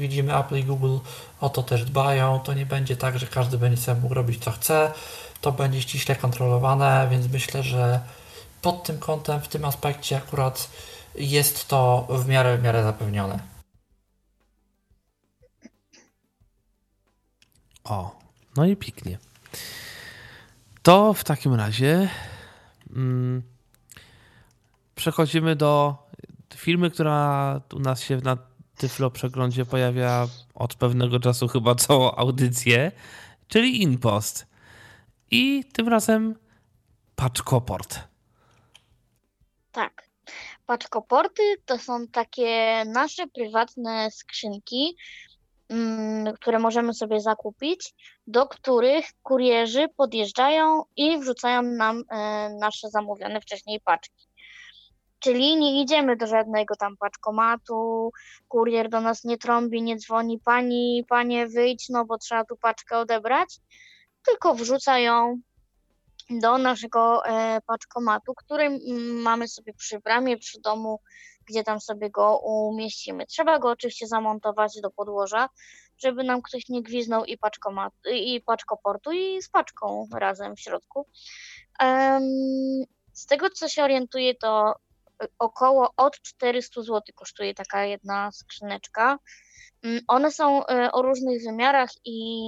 widzimy, Apple i Google o to też dbają. To nie będzie tak, że każdy będzie sobie mógł robić co chce. To będzie ściśle kontrolowane, więc myślę, że pod tym kątem, w tym aspekcie akurat jest to w miarę zapewnione. O, no i pięknie. To w takim razie przechodzimy do firmy, która u nas się na Tyflo Przeglądzie pojawia od pewnego czasu chyba całą audycję, czyli InPost. I tym razem Paczkoport. Tak. Paczkoporty to są takie nasze prywatne skrzynki, które możemy sobie zakupić, do których kurierzy podjeżdżają i wrzucają nam nasze zamówione wcześniej paczki. Czyli nie idziemy do żadnego tam paczkomatu, kurier do nas nie trąbi, nie dzwoni, panie wyjdź, no bo trzeba tu paczkę odebrać, tylko wrzuca ją do naszego paczkomatu, który mamy sobie przy bramie, przy domu, gdzie tam sobie go umieścimy. Trzeba go oczywiście zamontować do podłoża, żeby nam ktoś nie gwizdnął i paczkoportu i z paczką razem w środku. Z tego, co się orientuję, to około od 400 zł kosztuje taka jedna skrzyneczka. One są o różnych wymiarach i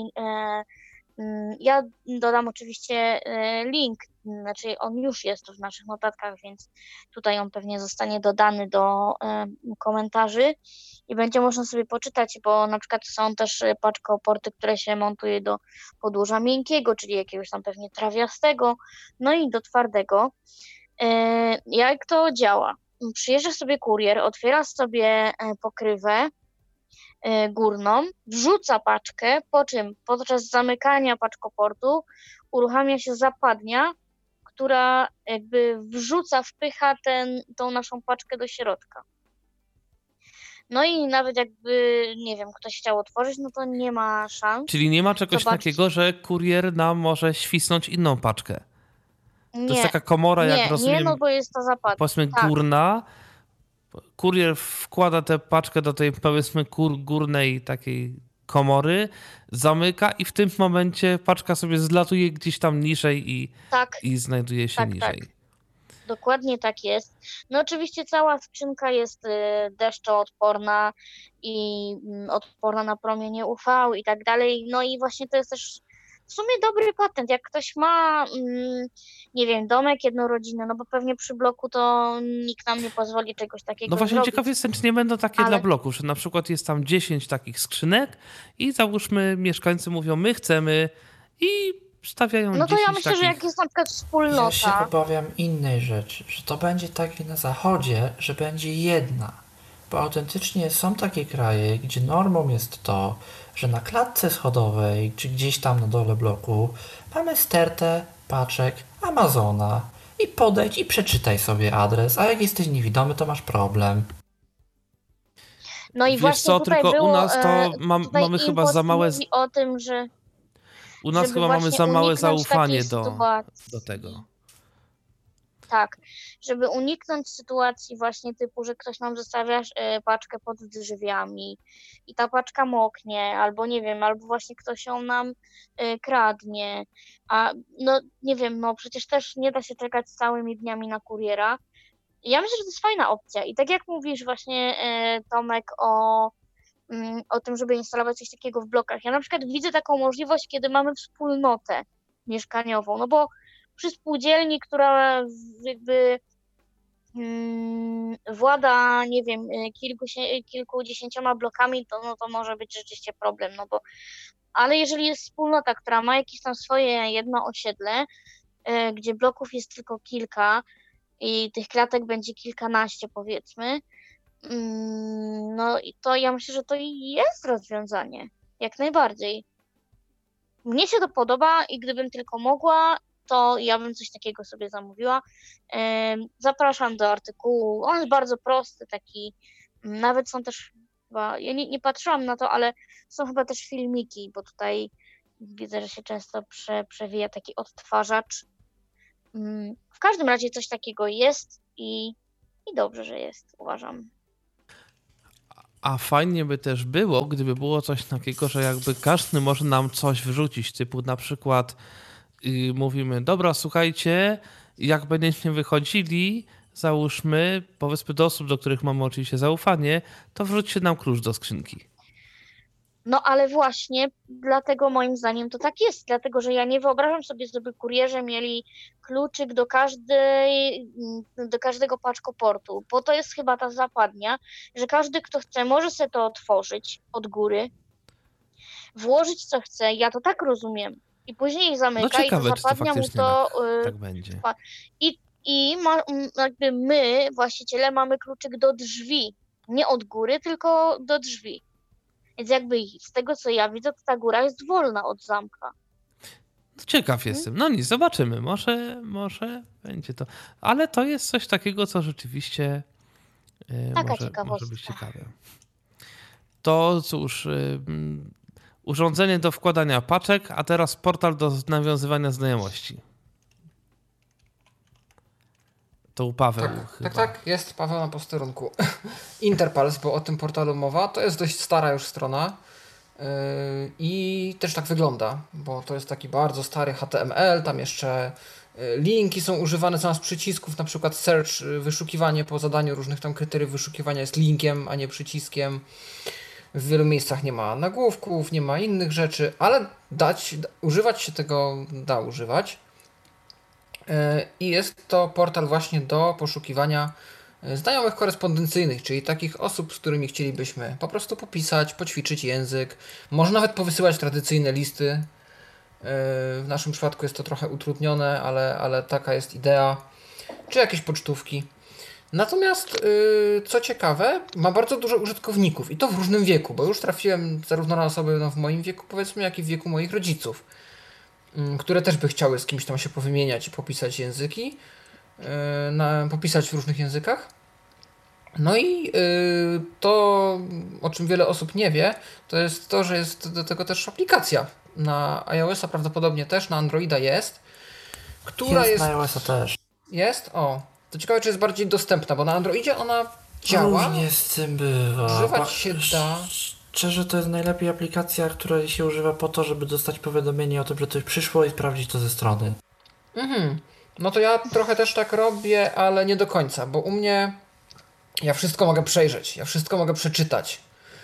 ja dodam oczywiście link, znaczy on już jest w naszych notatkach, więc tutaj on pewnie zostanie dodany do komentarzy i będzie można sobie poczytać, bo na przykład są też paczkoporty, które się montuje do podłoża miękkiego, czyli jakiegoś tam pewnie trawiastego, no i do twardego. Jak to działa? Przyjeżdża sobie kurier, otwiera sobie pokrywę górną, wrzuca paczkę, po czym podczas zamykania paczkoportu uruchamia się zapadnia, która jakby wpycha tą naszą paczkę do środka. No i nawet jakby, nie wiem, ktoś chciał otworzyć, no to nie ma szans. Czyli nie ma czegoś takiego, że kurier nam może świsnąć inną paczkę. To jest taka komora, jak rozumiem, no bo jest to zapadnia. Powiedzmy górna. Kurier wkłada tę paczkę do tej, powiedzmy, górnej takiej komory, zamyka i w tym momencie paczka sobie zlatuje gdzieś tam niżej i znajduje się niżej. Tak. Dokładnie tak jest. No oczywiście cała skrzynka jest deszczoodporna i odporna na promienie UV i tak dalej. No i właśnie to jest też w sumie dobry patent. Jak ktoś ma, nie wiem, domek jednorodzinny, no bo pewnie przy bloku to nikt nam nie pozwoli czegoś takiego No właśnie zrobić. ciekaw jestem, czy nie będą takie dla bloków, że na przykład jest tam 10 takich skrzynek i załóżmy mieszkańcy mówią, my chcemy i stawiają 10 takich... No to ja myślę, takich... że jak jest na przykład wspólnota... Ja się obawiam innej rzeczy, że to będzie tak jak na zachodzie, że będzie jedna. Bo autentycznie są takie kraje, gdzie normą jest to, że na klatce schodowej, czy gdzieś tam na dole bloku mamy stertę paczek Amazona i podejdź i przeczytaj sobie adres, a jak jesteś niewidomy, to masz problem. No i Wiesz właśnie co, tutaj tylko było, u nas to mamy chyba za małe... mówi o tym, że u nas chyba mamy za małe zaufanie do tego. Tak, żeby uniknąć sytuacji właśnie typu, że ktoś nam zostawia paczkę pod drzwiami i ta paczka moknie, albo nie wiem, albo właśnie ktoś ją nam kradnie, a no nie wiem, no przecież też nie da się czekać całymi dniami na kuriera. Ja myślę, że to jest fajna opcja i tak jak mówisz właśnie Tomek o tym, żeby instalować coś takiego w blokach. Ja na przykład widzę taką możliwość, kiedy mamy wspólnotę mieszkaniową, no bo przy spółdzielni, która jakby włada, nie wiem, kilkudziesięcioma blokami, to może być rzeczywiście problem, no bo, ale jeżeli jest wspólnota, która ma jakieś tam swoje jedno osiedle, gdzie bloków jest tylko kilka i tych klatek będzie kilkanaście, powiedzmy, no i to ja myślę, że to jest rozwiązanie, jak najbardziej. Mnie się to podoba i gdybym tylko mogła, to ja bym coś takiego sobie zamówiła. Zapraszam do artykułu. On jest bardzo prosty, taki. Nawet są też chyba, ja nie patrzyłam na to, ale są chyba też filmiki, bo tutaj widzę, że się często przewija taki odtwarzacz. W każdym razie coś takiego jest i dobrze, że jest, uważam. A fajnie by też było, gdyby było coś takiego, że jakby każdy może nam coś wrzucić, typu na przykład mówimy, dobra, słuchajcie, jak będziecie wychodzili, załóżmy, powiedzmy do osób, do których mamy oczywiście zaufanie, to wrzućcie nam klucz do skrzynki. No ale właśnie dlatego moim zdaniem to tak jest, dlatego że ja nie wyobrażam sobie, żeby kurierzy mieli kluczyk do każdego paczkoportu, bo to jest chyba ta zapadnia, że każdy, kto chce, może sobie to otworzyć od góry, włożyć co chce, ja to tak rozumiem, i później No zamyka i ta ciekawe, czy to zapadnia mu faktycznie to tak będzie. jakby my, właściciele, mamy kluczyk do drzwi, nie od góry, tylko do drzwi. Więc jakby z tego, co ja widzę, to ta góra jest wolna od zamka. Ciekaw jestem. No nic, zobaczymy. Może będzie to. Ale to jest coś takiego, co rzeczywiście Taka może ciekawostka. być ciekawe. To cóż, urządzenie do wkładania paczek, a teraz portal do nawiązywania znajomości. To u Paweł chyba. Tak, jest Paweł na posterunku. Interpals, bo o tym portalu mowa, to jest dość stara już strona i też tak wygląda, bo to jest taki bardzo stary HTML, tam jeszcze linki są używane zamiast przycisków, na przykład search, wyszukiwanie po zadaniu różnych tam kryteriów wyszukiwania jest linkiem, a nie przyciskiem. W wielu miejscach nie ma nagłówków, nie ma innych rzeczy, ale używać się tego da używać. I jest to portal właśnie do poszukiwania znajomych korespondencyjnych, czyli takich osób, z którymi chcielibyśmy po prostu popisać, poćwiczyć język, może nawet powysyłać tradycyjne listy. W naszym przypadku jest to trochę utrudnione, ale taka jest idea, czy jakieś pocztówki. Natomiast, co ciekawe, ma bardzo dużo użytkowników i to w różnym wieku, bo już trafiłem zarówno na osoby w moim wieku, powiedzmy, jak i w wieku moich rodziców, które też by chciały z kimś tam się powymieniać i popisać języki, popisać w różnych językach. No i to, o czym wiele osób nie wie, to jest to, że jest do tego też aplikacja. Na iOS-a prawdopodobnie też, na Androida jest, która jest... Na iOS-a też. Jest? O, to ciekawe, czy jest bardziej dostępna, bo na Androidzie ona działa. Różnie z tym bywa. Używać się da. Szczerze, to jest najlepiej aplikacja, która się używa po to, żeby dostać powiadomienie o tym, że coś przyszło i sprawdzić to ze strony. No to ja trochę też tak robię, ale nie do końca, bo u mnie ja wszystko mogę przejrzeć, ja wszystko mogę przeczytać.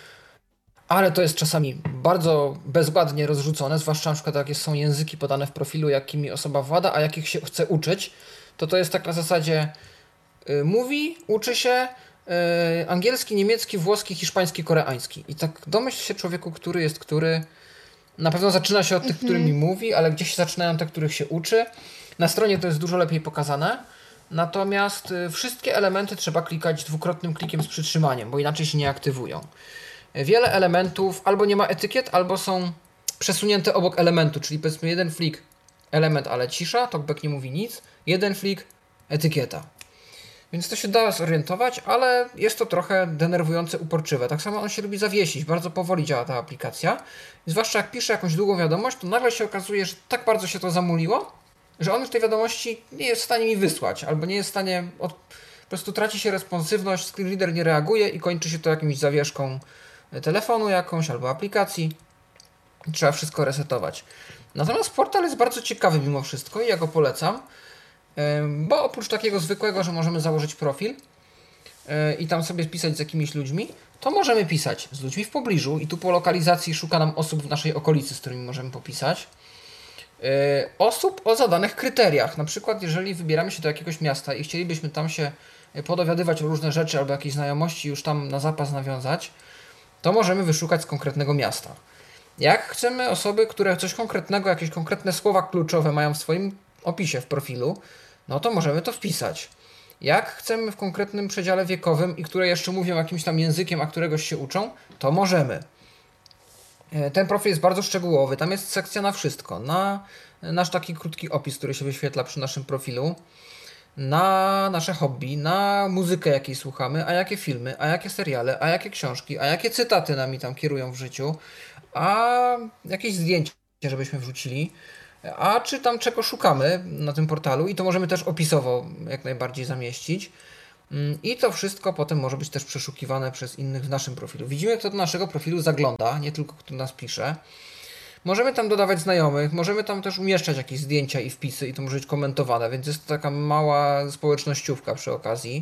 Ale to jest czasami bardzo bezładnie rozrzucone, zwłaszcza na przykład jak są języki podane w profilu, jakimi osoba włada, a jakich się chce uczyć, to jest tak na zasadzie mówi, uczy się angielski, niemiecki, włoski, hiszpański, koreański. I tak domyśl się człowieku, który jest który. Na pewno zaczyna się od tych, którymi mówi, ale gdzieś zaczynają te, których się uczy. Na stronie to jest dużo lepiej pokazane. Natomiast wszystkie elementy trzeba klikać dwukrotnym klikiem z przytrzymaniem, bo inaczej się nie aktywują. Wiele elementów albo nie ma etykiet, albo są przesunięte obok elementu, czyli powiedzmy jeden flik element, ale cisza, talkback nie mówi nic, jeden flik etykieta. Więc to się da zorientować, ale jest to trochę denerwujące, uporczywe. Tak samo on się lubi zawiesić, bardzo powoli działa ta aplikacja. I zwłaszcza jak pisze jakąś długą wiadomość, to nagle się okazuje, że tak bardzo się to zamuliło, że on już tej wiadomości nie jest w stanie mi wysłać, albo nie jest w stanie, po prostu traci się responsywność, screenreader nie reaguje i kończy się to jakimś zawieszką telefonu jakąś albo aplikacji. Trzeba wszystko resetować. Natomiast portal jest bardzo ciekawy mimo wszystko i ja go polecam, bo oprócz takiego zwykłego, że możemy założyć profil i tam sobie pisać z jakimiś ludźmi, to możemy pisać z ludźmi w pobliżu i tu po lokalizacji szuka nam osób w naszej okolicy, z którymi możemy popisać. Osób o zadanych kryteriach. Na przykład jeżeli wybieramy się do jakiegoś miasta i chcielibyśmy tam się podowiadywać o różne rzeczy albo jakieś znajomości już tam na zapas nawiązać, to możemy wyszukać z konkretnego miasta. Jak chcemy osoby, które coś konkretnego, jakieś konkretne słowa kluczowe mają w swoim opisie w profilu, no to możemy to wpisać. Jak chcemy w konkretnym przedziale wiekowym i które jeszcze mówią jakimś tam językiem, a któregoś się uczą, to możemy. Ten profil jest bardzo szczegółowy, tam jest sekcja na wszystko, na nasz taki krótki opis, który się wyświetla przy naszym profilu, na nasze hobby, na muzykę, jakiej słuchamy, a jakie filmy, a jakie seriale, a jakie książki, a jakie cytaty nami tam kierują w życiu, a jakieś zdjęcia, żebyśmy wrzucili, a czy tam czego szukamy na tym portalu i to możemy też opisowo jak najbardziej zamieścić. I to wszystko potem może być też przeszukiwane przez innych w naszym profilu. Widzimy, kto do naszego profilu zagląda, nie tylko kto nas pisze. Możemy tam dodawać znajomych, możemy tam też umieszczać jakieś zdjęcia i wpisy i to może być komentowane, więc jest to taka mała społecznościówka przy okazji.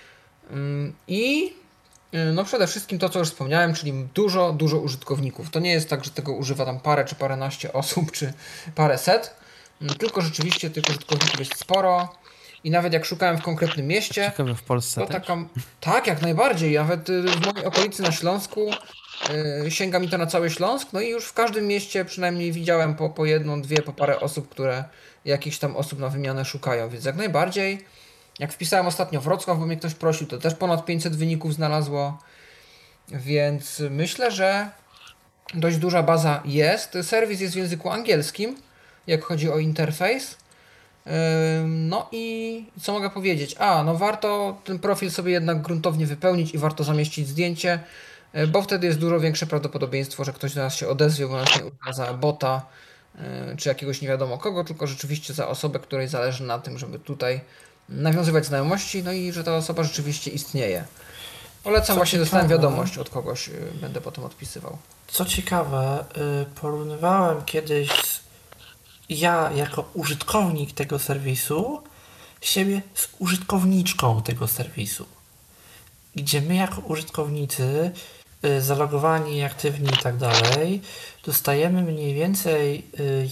I no przede wszystkim to, co już wspomniałem, czyli dużo użytkowników. To nie jest tak, że tego używa tam parę czy paręnaście osób, czy paręset, tylko rzeczywiście tych użytkowników jest sporo i nawet jak szukałem w konkretnym mieście, Ciekawe, w Polsce to też? taka, tak, jak najbardziej, nawet w mojej okolicy na Śląsku sięga mi to na cały Śląsk, no i już w każdym mieście przynajmniej widziałem po jedną, dwie, po parę osób, które jakichś tam osób na wymianę szukają, więc jak najbardziej. Jak wpisałem ostatnio Wrocław, bo mnie ktoś prosił, to też ponad 500 wyników znalazło, więc myślę, że dość duża baza jest. Serwis jest w języku angielskim, jak chodzi o interfejs. No i co mogę powiedzieć? No warto ten profil sobie jednak gruntownie wypełnić i warto zamieścić zdjęcie, bo wtedy jest dużo większe prawdopodobieństwo, że ktoś do nas się odezwie, bo nas nie uzna za bota, czy jakiegoś nie wiadomo kogo, tylko rzeczywiście za osobę, której zależy na tym, żeby tutaj nawiązywać znajomości, no i że ta osoba rzeczywiście istnieje. Polecam, właśnie dostałem wiadomość od kogoś, będę potem odpisywał. Co ciekawe, porównywałem kiedyś ja jako użytkownik tego serwisu siebie z użytkowniczką tego serwisu, gdzie my jako użytkownicy zalogowani, aktywni i tak dalej, dostajemy mniej więcej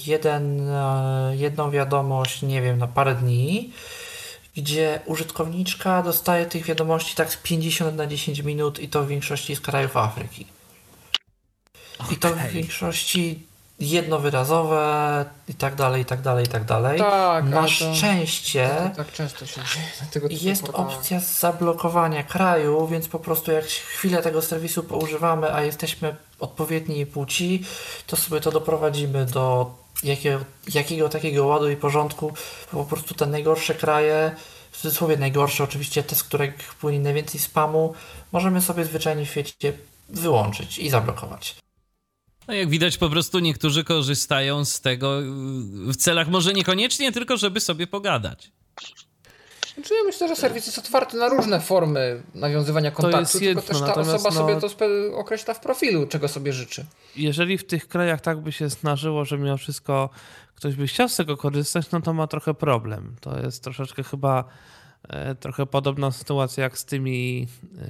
jedną wiadomość, nie wiem, na parę dni, gdzie użytkowniczka dostaje tych wiadomości tak z 50 na 10 minut i to w większości z krajów Afryki. I to w większości jednowyrazowe i tak dalej, i tak dalej, i tak dalej. Tak, na szczęście tak często się dzieje na tego typu jest portalach. opcja zablokowania kraju, więc po prostu jak chwilę tego serwisu poużywamy, a jesteśmy odpowiedniej płci, to sobie to doprowadzimy do jakiego takiego ładu i porządku, po prostu te najgorsze kraje, w cudzysłowie najgorsze oczywiście, te, z których płynie najwięcej spamu, możemy sobie zwyczajnie w świecie wyłączyć i zablokować. No jak widać, po prostu niektórzy korzystają z tego w celach może niekoniecznie, tylko żeby sobie pogadać. Znaczy ja myślę, że serwis jest otwarty na różne formy nawiązywania kontaktu, tylko też ta osoba sobie to określa w profilu, czego sobie życzy. Jeżeli w tych krajach tak by się zdarzyło, że mimo wszystko ktoś by chciał z tego korzystać, no to ma trochę problem. To jest troszeczkę chyba trochę podobna sytuacja jak z tymi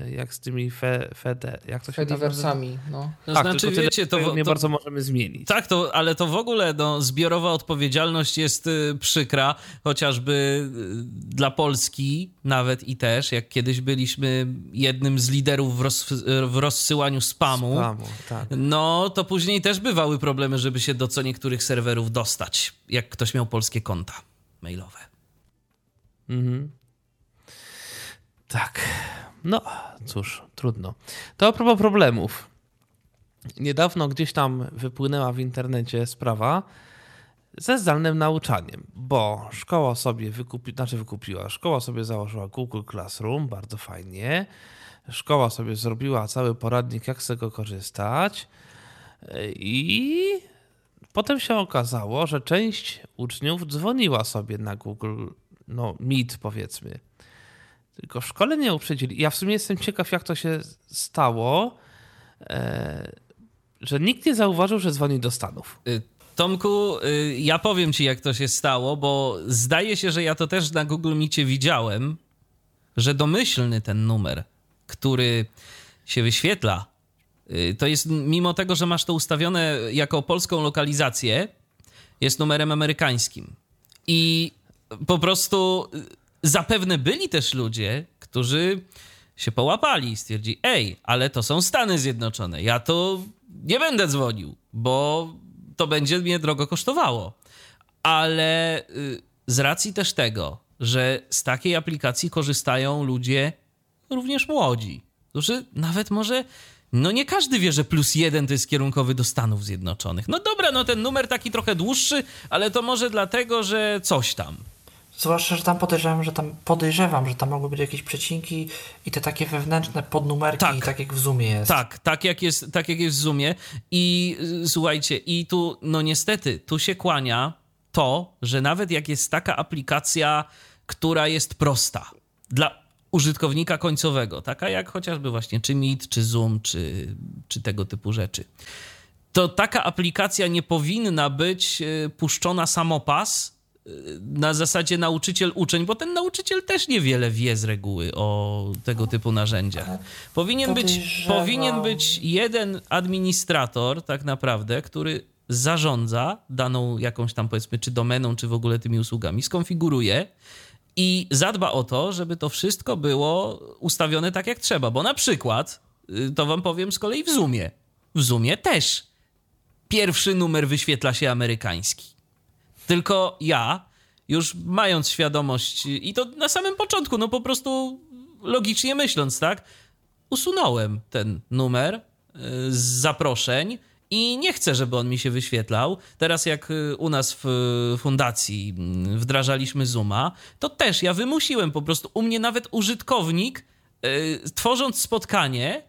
jak to się Fediversami, no. To tak, znaczy, wiecie, to nie bardzo możemy zmienić. Tak, ale to w ogóle zbiorowa odpowiedzialność jest przykra, chociażby dla Polski nawet i też, jak kiedyś byliśmy jednym z liderów w rozsyłaniu spamu, tak. No to później też bywały problemy, żeby się do co niektórych serwerów dostać, jak ktoś miał polskie konta mailowe. Mhm. Tak, no cóż, trudno. To a propos problemów. Niedawno gdzieś tam wypłynęła w internecie sprawa ze zdalnym nauczaniem, bo szkoła sobie szkoła sobie założyła Google Classroom, bardzo fajnie. Szkoła sobie zrobiła cały poradnik, jak z tego korzystać i potem się okazało, że część uczniów dzwoniła sobie na Google Meet, powiedzmy. Tylko w szkole nie uprzedzili. Ja w sumie jestem ciekaw, jak to się stało, że nikt nie zauważył, że dzwoni do Stanów. Tomku, ja powiem ci, jak to się stało, bo zdaje się, że ja to też na Google Meetie widziałem, że domyślny ten numer, który się wyświetla, to jest mimo tego, że masz to ustawione jako polską lokalizację, jest numerem amerykańskim. I po prostu zapewne byli też ludzie, którzy się połapali i stwierdzili, ale to są Stany Zjednoczone, ja to nie będę dzwonił, bo to będzie mnie drogo kosztowało. Ale z racji też tego, że z takiej aplikacji korzystają ludzie również młodzi, którzy nawet może, nie każdy wie, że +1 to jest kierunkowy do Stanów Zjednoczonych. No dobra, ten numer taki trochę dłuższy, ale to może dlatego, że coś tam. Zwłaszcza, że tam podejrzewam, że tam mogły być jakieś przecinki i te takie wewnętrzne podnumerki, tak jak w Zoomie jest. Tak jak jest w Zoomie. I słuchajcie, i tu, niestety, tu się kłania to, że nawet jak jest taka aplikacja, która jest prosta, użytkownika końcowego, taka jak chociażby właśnie czy Meet, czy Zoom, czy tego typu rzeczy, to taka aplikacja nie powinna być puszczona samopas na zasadzie nauczyciel-uczeń, bo ten nauczyciel też niewiele wie z reguły o tego typu narzędziach. Powinien być jeden administrator tak naprawdę, który zarządza daną jakąś tam, powiedzmy, czy domeną, czy w ogóle tymi usługami, skonfiguruje i zadba o to, żeby to wszystko było ustawione tak jak trzeba, bo na przykład, to wam powiem z kolei w Zoomie też pierwszy numer wyświetla się amerykański. Tylko ja, już mając świadomość, i to na samym początku, no po prostu logicznie myśląc, tak, usunąłem ten numer z zaproszeń i nie chcę, żeby on mi się wyświetlał. Teraz jak u nas w fundacji wdrażaliśmy Zooma, to też ja wymusiłem po prostu, u mnie nawet użytkownik, tworząc spotkanie,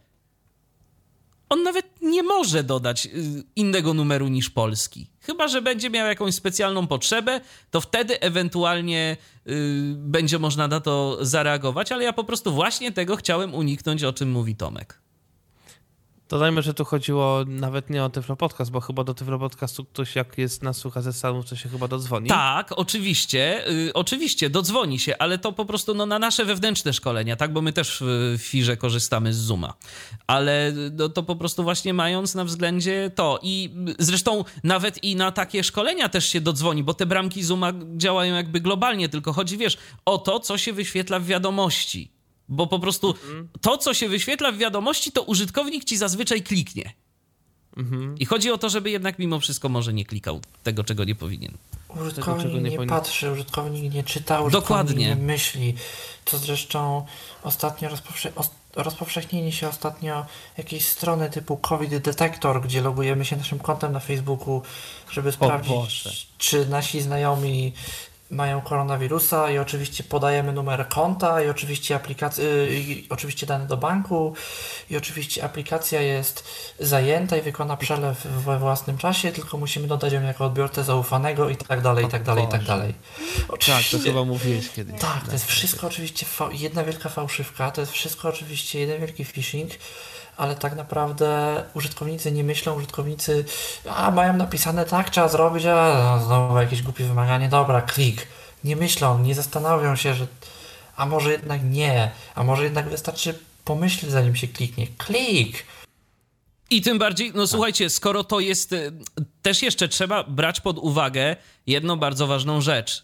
on nawet nie może dodać innego numeru niż polski. Chyba że będzie miał jakąś specjalną potrzebę, to wtedy ewentualnie będzie można na to zareagować, ale ja po prostu właśnie tego chciałem uniknąć, o czym mówi Tomek. Dodajmy, że tu chodziło nawet nie o Tyflo Podcast, bo chyba do Tyflo Podcastu ktoś, jak jest nas słucha ze Stanów, to się chyba dodzwoni. Tak, oczywiście, dodzwoni się, ale to po prostu na nasze wewnętrzne szkolenia, tak, bo my też w firze korzystamy z Zooma. Ale to po prostu właśnie mając na względzie to i zresztą nawet i na takie szkolenia też się dodzwoni, bo te bramki Zooma działają jakby globalnie, tylko chodzi, wiesz, o to, co się wyświetla w wiadomości. Bo po prostu to, co się wyświetla w wiadomości, to użytkownik ci zazwyczaj kliknie. I chodzi o to, żeby jednak mimo wszystko może nie klikał tego, czego nie powinien. Użytkownik nie patrzy, użytkownik nie czyta, użytkownik Dokładnie. nie myśli. To zresztą ostatnio rozpowszechnienie się jakiejś strony typu COVID Detector, gdzie logujemy się naszym kontem na Facebooku, żeby sprawdzić, czy nasi znajomi mają koronawirusa i oczywiście podajemy numer konta i oczywiście dane do banku i oczywiście aplikacja jest zajęta i wykona przelew we własnym czasie, tylko musimy dodać ją jako odbiorcę zaufanego i tak dalej, i tak dalej, i tak dalej. Oczywiście, tak, to chyba mówiłeś kiedyś. Tak, to jest wszystko oczywiście jedna wielka fałszywka, to jest wszystko oczywiście jeden wielki phishing, ale tak naprawdę użytkownicy nie myślą, użytkownicy mają napisane tak, trzeba zrobić, znowu jakieś głupie wymaganie, dobra, klik. Nie myślą, nie zastanawiają się, że a może jednak nie, a może jednak wystarczy pomyśleć, zanim się kliknie. Klik! I tym bardziej, no słuchajcie, skoro to jest, też jeszcze trzeba brać pod uwagę jedną bardzo ważną rzecz.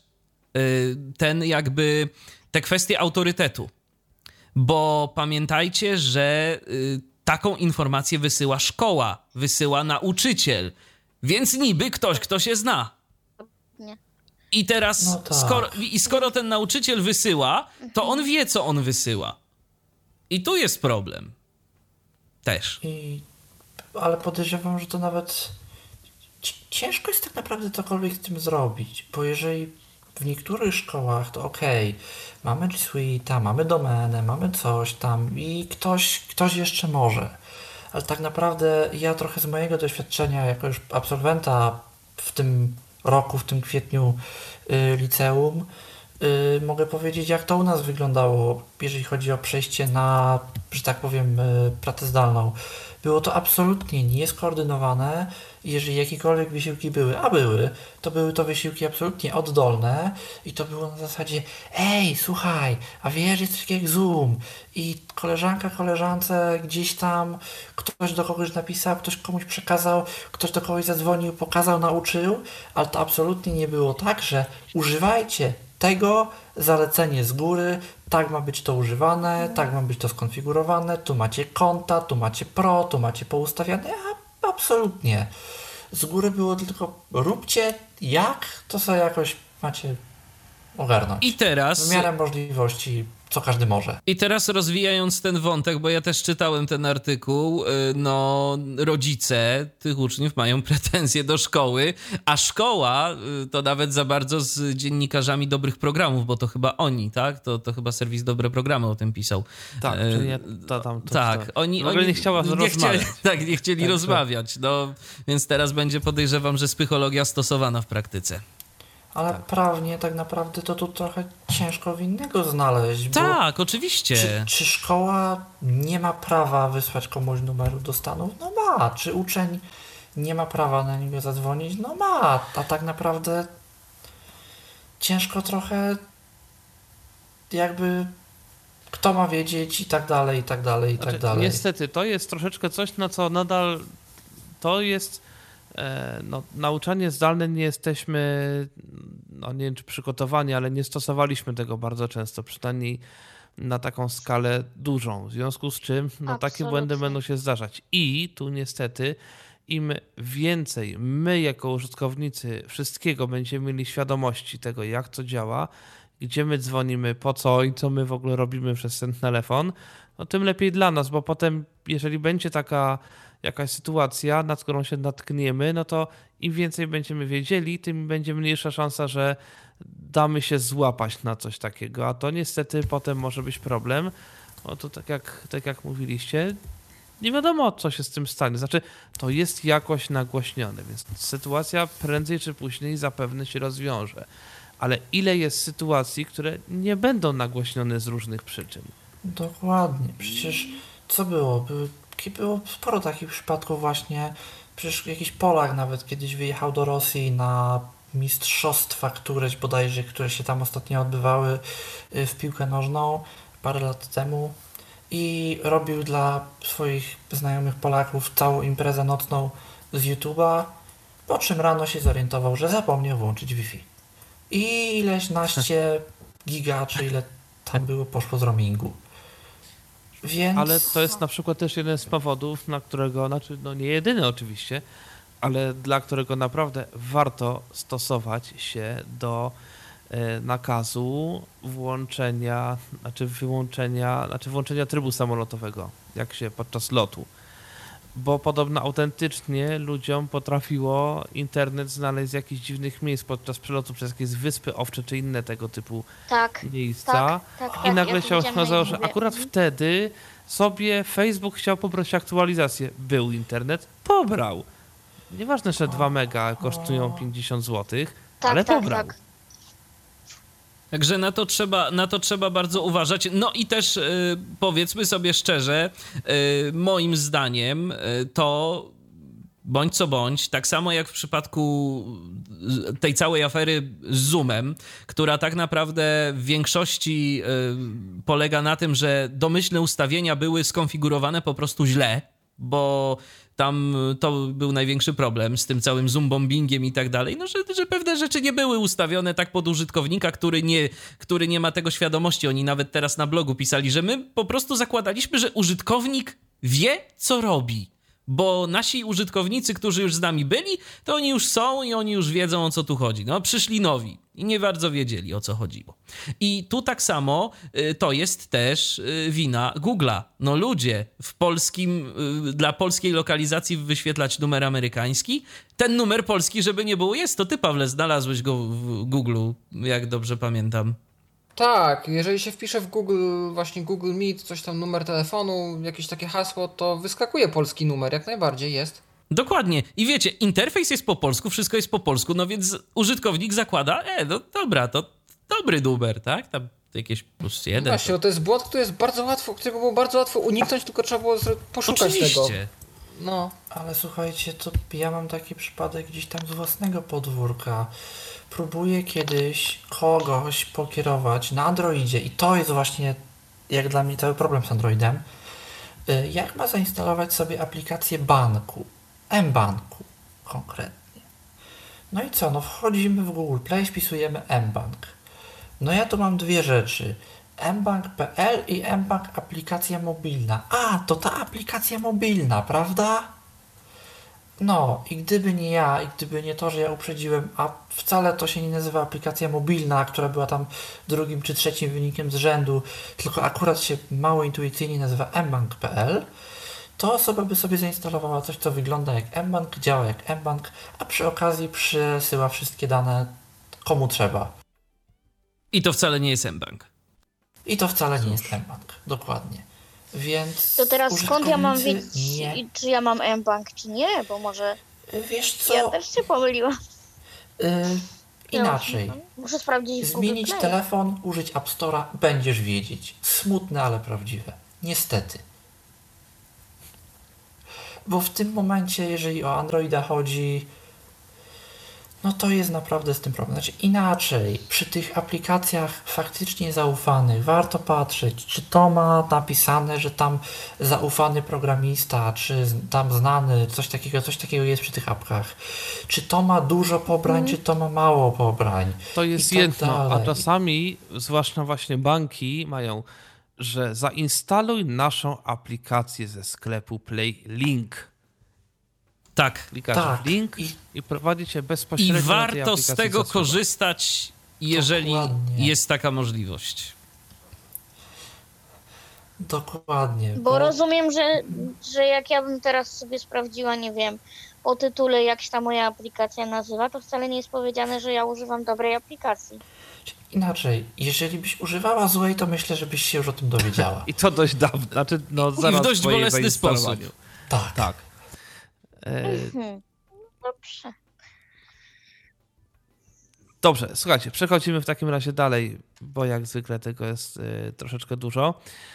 Te kwestie autorytetu. Bo pamiętajcie, że taką informację wysyła szkoła, wysyła nauczyciel, więc niby ktoś, kto się zna. Nie. I teraz, no tak. skoro ten nauczyciel wysyła, to on wie, co on wysyła. I tu jest problem. Też. Ale podejrzewam, że to nawet ciężko jest tak naprawdę cokolwiek z tym zrobić, bo jeżeli w niektórych szkołach to mamy G Suite'a, mamy domenę, mamy coś tam i ktoś jeszcze może. Ale tak naprawdę ja trochę z mojego doświadczenia jako już absolwenta w tym roku, w tym kwietniu liceum, mogę powiedzieć, jak to u nas wyglądało, jeżeli chodzi o przejście na, że tak powiem, pracę zdalną. Było to absolutnie nieskoordynowane. Jeżeli jakiekolwiek wysiłki były, to były to wysiłki absolutnie oddolne i to było na zasadzie słuchaj, a wiesz, jest coś jak Zoom i koleżanka koleżance gdzieś tam, ktoś do kogoś napisał, ktoś komuś przekazał, ktoś do kogoś zadzwonił, pokazał, nauczył, ale to absolutnie nie było tak, że używajcie tego, zalecenie z góry, tak ma być to używane, tak ma być to skonfigurowane, tu macie konta, tu macie pro, tu macie poustawiane, absolutnie. Z góry było tylko róbcie jak, to sobie jakoś macie ogarnąć. I teraz... W miarę możliwości, co każdy może. I teraz rozwijając ten wątek, bo ja też czytałem ten artykuł, rodzice tych uczniów mają pretensje do szkoły, a szkoła to nawet za bardzo z dziennikarzami dobrych programów, bo to chyba oni, tak? To chyba serwis Dobre Programy o tym pisał. Tak, czyli oni nie chciała rozmawiać. Nie chcieli rozmawiać, no, więc teraz będzie, podejrzewam, że psychologia stosowana w praktyce. Ale prawnie tak naprawdę to tu trochę ciężko winnego znaleźć, bo Tak, oczywiście. czy szkoła nie ma prawa wysłać komuś numeru do Stanów? No ma. Czy uczeń nie ma prawa na niego zadzwonić? No ma. A tak naprawdę ciężko trochę jakby kto ma wiedzieć i tak dalej, i tak dalej, i tak Znaczy, dalej. niestety, to jest troszeczkę coś, na co nadal to jest nauczanie zdalne, nie jesteśmy, nie wiem czy przygotowani, ale nie stosowaliśmy tego bardzo często, przynajmniej na taką skalę dużą, w związku z czym takie błędy Absolutnie. będą się zdarzać. I tu niestety im więcej my jako użytkownicy wszystkiego będziemy mieli świadomości tego, jak to działa, gdzie my dzwonimy, po co i co my w ogóle robimy przez ten telefon, tym lepiej dla nas, bo potem jeżeli będzie taka jakaś sytuacja, nad którą się natkniemy, to im więcej będziemy wiedzieli, tym będzie mniejsza szansa, że damy się złapać na coś takiego, a to niestety potem może być problem. To tak jak mówiliście, nie wiadomo, co się z tym stanie. Znaczy, to jest jakoś nagłośnione, więc sytuacja prędzej czy później zapewne się rozwiąże. Ale ile jest sytuacji, które nie będą nagłośnione z różnych przyczyn? Dokładnie. Przecież co było? Było sporo takich przypadków właśnie. Przecież jakiś Polak nawet kiedyś wyjechał do Rosji na mistrzostwa któreś bodajże, które się tam ostatnio odbywały w piłkę nożną parę lat temu i robił dla swoich znajomych Polaków całą imprezę nocną z YouTube'a, po czym rano się zorientował, że zapomniał włączyć Wi-Fi. I ileś naście giga, czy ile tam było, poszło z roamingu. Więc... Ale to jest na przykład też jeden z powodów, dla którego, nie jedyny oczywiście, ale dla którego naprawdę warto stosować się do nakazu włączenia trybu samolotowego, jak się podczas lotu. Bo podobno autentycznie ludziom potrafiło internet znaleźć z jakichś dziwnych miejsc podczas przelotu przez jakieś wyspy owcze czy inne tego typu miejsca. I nagle się okazało, że akurat wtedy sobie Facebook chciał pobrać aktualizację. Był internet, pobrał. Nieważne, że 2 mega kosztują 50 zł, ale pobrał. Także na to trzeba bardzo uważać. No i też powiedzmy sobie szczerze, moim zdaniem to bądź co bądź, tak samo jak w przypadku tej całej afery z Zoomem, która tak naprawdę w większości polega na tym, że domyślne ustawienia były skonfigurowane po prostu źle, bo tam to był największy problem z tym całym zoom bombingiem i tak dalej, że pewne rzeczy nie były ustawione tak pod użytkownika, który nie ma tego świadomości. Oni nawet teraz na blogu pisali, że my po prostu zakładaliśmy, że użytkownik wie, co robi. Bo nasi użytkownicy, którzy już z nami byli, to oni już są i oni już wiedzą, o co tu chodzi. Przyszli nowi i nie bardzo wiedzieli, o co chodziło. I tu tak samo to jest też wina Google'a. Ludzie dla polskiej lokalizacji wyświetlać numer amerykański. Ten numer polski, żeby nie było, jest. To ty, Pawle, znalazłeś go w Google'u, jak dobrze pamiętam. Tak, jeżeli się wpisze w Google, właśnie Google Meet, coś tam, numer telefonu, jakieś takie hasło, to wyskakuje polski numer, jak najbardziej jest. Dokładnie. I wiecie, interfejs jest po polsku, wszystko jest po polsku, więc użytkownik zakłada, dobra, to dobry numer, tak? Tam jakieś +1. Właśnie, to jest błąd, którego było bardzo łatwo uniknąć, tylko trzeba było poszukać tego. No. Ale słuchajcie, to ja mam taki przypadek gdzieś tam z własnego podwórka. Próbuję kiedyś kogoś pokierować na Androidzie i to jest właśnie jak dla mnie cały problem z Androidem. Jak ma zainstalować sobie aplikację banku, mBanku konkretnie. No i co, wchodzimy w Google Play, wpisujemy mBank. Ja tu mam dwie rzeczy. mBank.pl i mBank aplikacja mobilna. To ta aplikacja mobilna, prawda? I gdyby nie ja, i gdyby nie to, że ja uprzedziłem, a wcale to się nie nazywa aplikacja mobilna, która była tam drugim czy trzecim wynikiem z rzędu, tylko akurat się mało intuicyjnie nazywa mBank.pl, to osoba by sobie zainstalowała coś, co wygląda jak mBank, działa jak mBank, a przy okazji przesyła wszystkie dane komu trzeba. I to wcale nie jest mBank. I to wcale nie jest mBank, dokładnie. Więc to teraz skąd ja mam wiedzieć, czy ja mam mBank, czy nie? Bo może wiesz co? ja też się pomyliłam. Inaczej. Muszę sprawdzić w Google Zmienić Play. telefon, użyć App Store'a, będziesz wiedzieć. Smutne, ale prawdziwe. Niestety. Bo w tym momencie, jeżeli o Androida chodzi, no to jest naprawdę z tym problem. Znaczy inaczej, przy tych aplikacjach faktycznie zaufanych warto patrzeć, czy to ma napisane, że tam zaufany programista, czy tam znany, coś takiego jest przy tych apkach. Czy to ma dużo pobrań, czy to ma mało pobrań. To jest i tak jedno, a dalej. czasami, zwłaszcza właśnie banki, mają, że zainstaluj naszą aplikację ze sklepu Play Link. Tak. Klikasz Tak. w link i prowadzi cię bezpośrednio I na tej warto aplikacji z tego zasuwa. korzystać, jeżeli Dokładnie. jest taka możliwość. Dokładnie. Bo rozumiem, że jak ja bym teraz sobie sprawdziła, nie wiem, po tytule jak się ta moja aplikacja nazywa, to wcale nie jest powiedziane, że ja używam dobrej aplikacji. Inaczej, jeżeli byś używała złej, to myślę, że byś się już o tym dowiedziała. I to dość dawno, znaczy no I zaraz w dość po jej bolesny zainstalowaniu. sposób. Tak. Tak. Dobrze. Dobrze, słuchajcie, przechodzimy w takim razie dalej, bo jak zwykle tego jest troszeczkę dużo.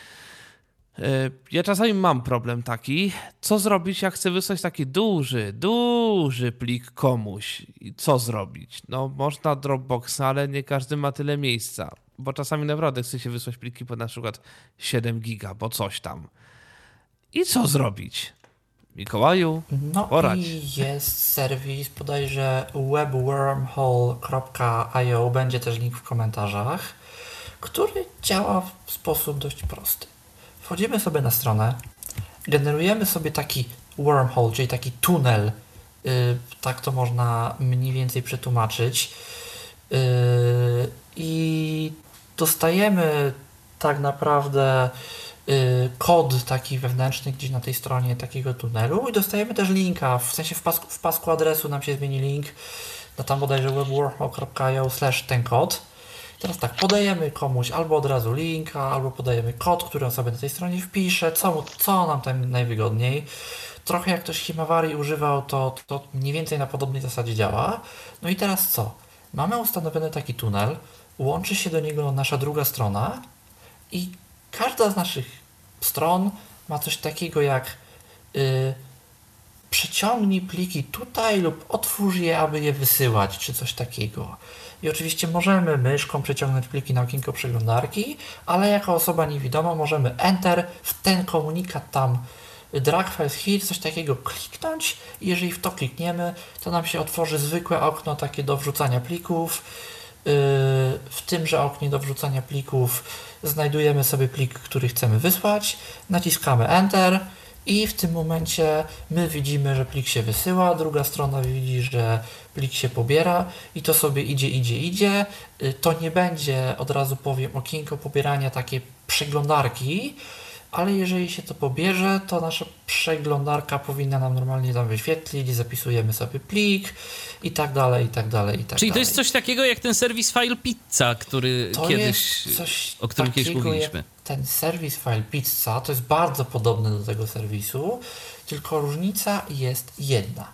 Ja czasami mam problem taki, co zrobić, jak chcę wysłać taki duży plik komuś. I co zrobić? No można Dropboxa, ale nie każdy ma tyle miejsca, bo czasami naprawdę chce się wysłać pliki po na przykład 7 giga, bo coś tam. I co zrobić? Mikołaju, No poradź. i jest serwis, bodajże webwormhole.io, będzie też link w komentarzach, który działa w sposób dość prosty. Wchodzimy sobie na stronę, generujemy sobie taki wormhole, czyli taki tunel, tak to można mniej więcej przetłumaczyć, i dostajemy tak naprawdę kod taki wewnętrzny gdzieś na tej stronie takiego tunelu i dostajemy też linka, w sensie w pasku adresu nam się zmieni link na tam bodajże webwormhole.io/ten kod. Teraz tak, podajemy komuś albo od razu linka, albo podajemy kod, który on sobie na tej stronie wpisze, co nam tam najwygodniej. Trochę jak ktoś Himawari używał, to mniej więcej na podobnej zasadzie działa. No i teraz co? Mamy ustanowiony taki tunel, łączy się do niego nasza druga strona i każda z naszych stron ma coś takiego jak przeciągnij pliki tutaj lub otwórz je, aby je wysyłać, czy coś takiego. I oczywiście możemy myszką przeciągnąć pliki na okienko przeglądarki, ale jako osoba niewidoma możemy Enter w ten komunikat tam drag files here, coś takiego kliknąć i jeżeli w to klikniemy, to nam się otworzy zwykłe okno takie do wrzucania plików. W tymże oknie do wrzucania plików znajdujemy sobie plik, który chcemy wysłać, naciskamy Enter i w tym momencie my widzimy, że plik się wysyła, druga strona widzi, że plik się pobiera i to sobie idzie. To nie będzie, od razu powiem, okienko pobierania takiej przeglądarki, ale jeżeli się to pobierze, to nasza przeglądarka powinna nam normalnie tam wyświetlić, zapisujemy sobie plik i tak dalej. Czyli to jest coś takiego jak ten serwis File Pizza, który To kiedyś, jest coś o którym kiedyś takiego mówiliśmy. jak ten serwis File Pizza, to jest bardzo podobny do tego serwisu, tylko różnica jest jedna.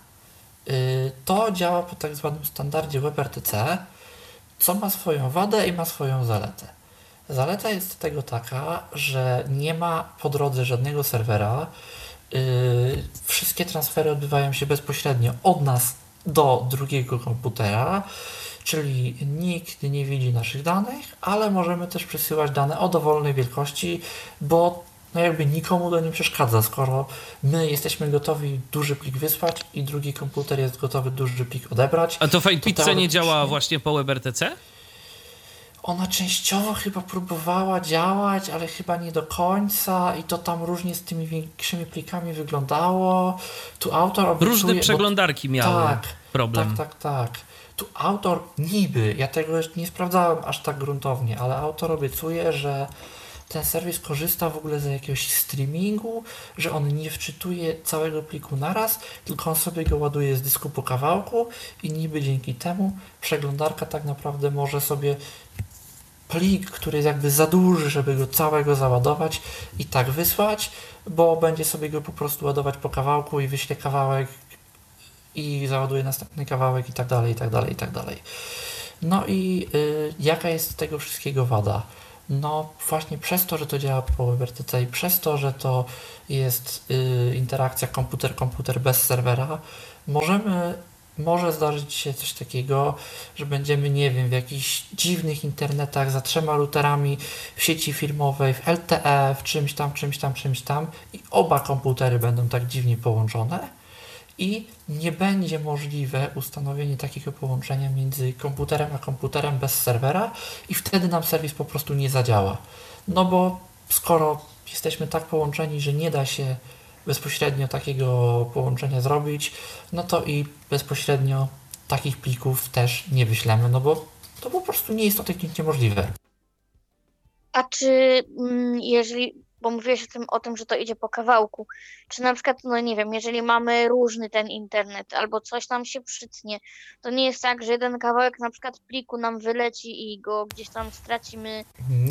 To działa po tak zwanym standardzie WebRTC, co ma swoją wadę i ma swoją zaletę. Zaleta jest tego taka, że nie ma po drodze żadnego serwera. Wszystkie transfery odbywają się bezpośrednio od nas do drugiego komputera, czyli nikt nie widzi naszych danych, ale możemy też przesyłać dane o dowolnej wielkości, bo no jakby nikomu to nie przeszkadza, skoro my jesteśmy gotowi duży plik wysłać i drugi komputer jest gotowy duży plik odebrać. A to File Pizza nie działa teoretycznie właśnie po WebRTC? Ona częściowo chyba próbowała działać, ale chyba nie do końca i to tam różnie z tymi większymi plikami wyglądało. Tu autor obiecuje... Różne przeglądarki miały problem. Tak. Tu autor niby, ja tego jeszcze nie sprawdzałem aż tak gruntownie, ale autor obiecuje, że ten serwis korzysta w ogóle z jakiegoś streamingu, że on nie wczytuje całego pliku naraz, tylko on sobie go ładuje z dysku po kawałku i niby dzięki temu przeglądarka tak naprawdę może sobie plik, który jest jakby za duży, żeby go całego załadować i tak wysłać, bo będzie sobie go po prostu ładować po kawałku i wyśle kawałek i załaduje następny kawałek i tak dalej. No i jaka jest tego wszystkiego wada? No właśnie przez to, że to działa po WebRTC i przez to, że to jest interakcja komputer-komputer bez serwera, może zdarzyć się coś takiego, że będziemy, nie wiem, w jakichś dziwnych internetach za 3 routerami w sieci firmowej, w LTE, w czymś tam i oba komputery będą tak dziwnie połączone i nie będzie możliwe ustanowienie takiego połączenia między komputerem a komputerem bez serwera i wtedy nam serwis po prostu nie zadziała. No bo skoro jesteśmy tak połączeni, że nie da się bezpośrednio takiego połączenia zrobić, no to i bezpośrednio takich plików też nie wyślemy, no bo to po prostu nie jest to technicznie możliwe. A czy jeżeli, bo mówiłeś o tym, że to idzie po kawałku, czy na przykład, no nie wiem, jeżeli mamy różny ten internet albo coś nam się przytnie, to nie jest tak, że jeden kawałek na przykład pliku nam wyleci i go gdzieś tam stracimy?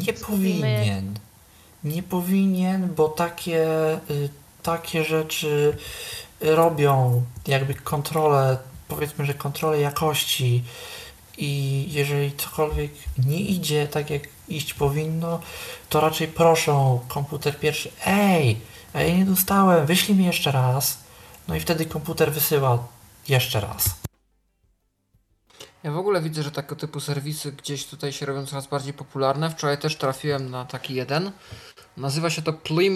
Nie powinien, bo takie rzeczy robią jakby powiedzmy, że kontrolę jakości i jeżeli cokolwiek nie idzie tak jak iść powinno, to raczej proszą komputer pierwszy, a ja nie dostałem, wyślij mi jeszcze raz. No i wtedy komputer wysyła jeszcze raz. Ja w ogóle widzę, że tego typu serwisy gdzieś tutaj się robią coraz bardziej popularne. Wczoraj też trafiłem na taki jeden. Nazywa się to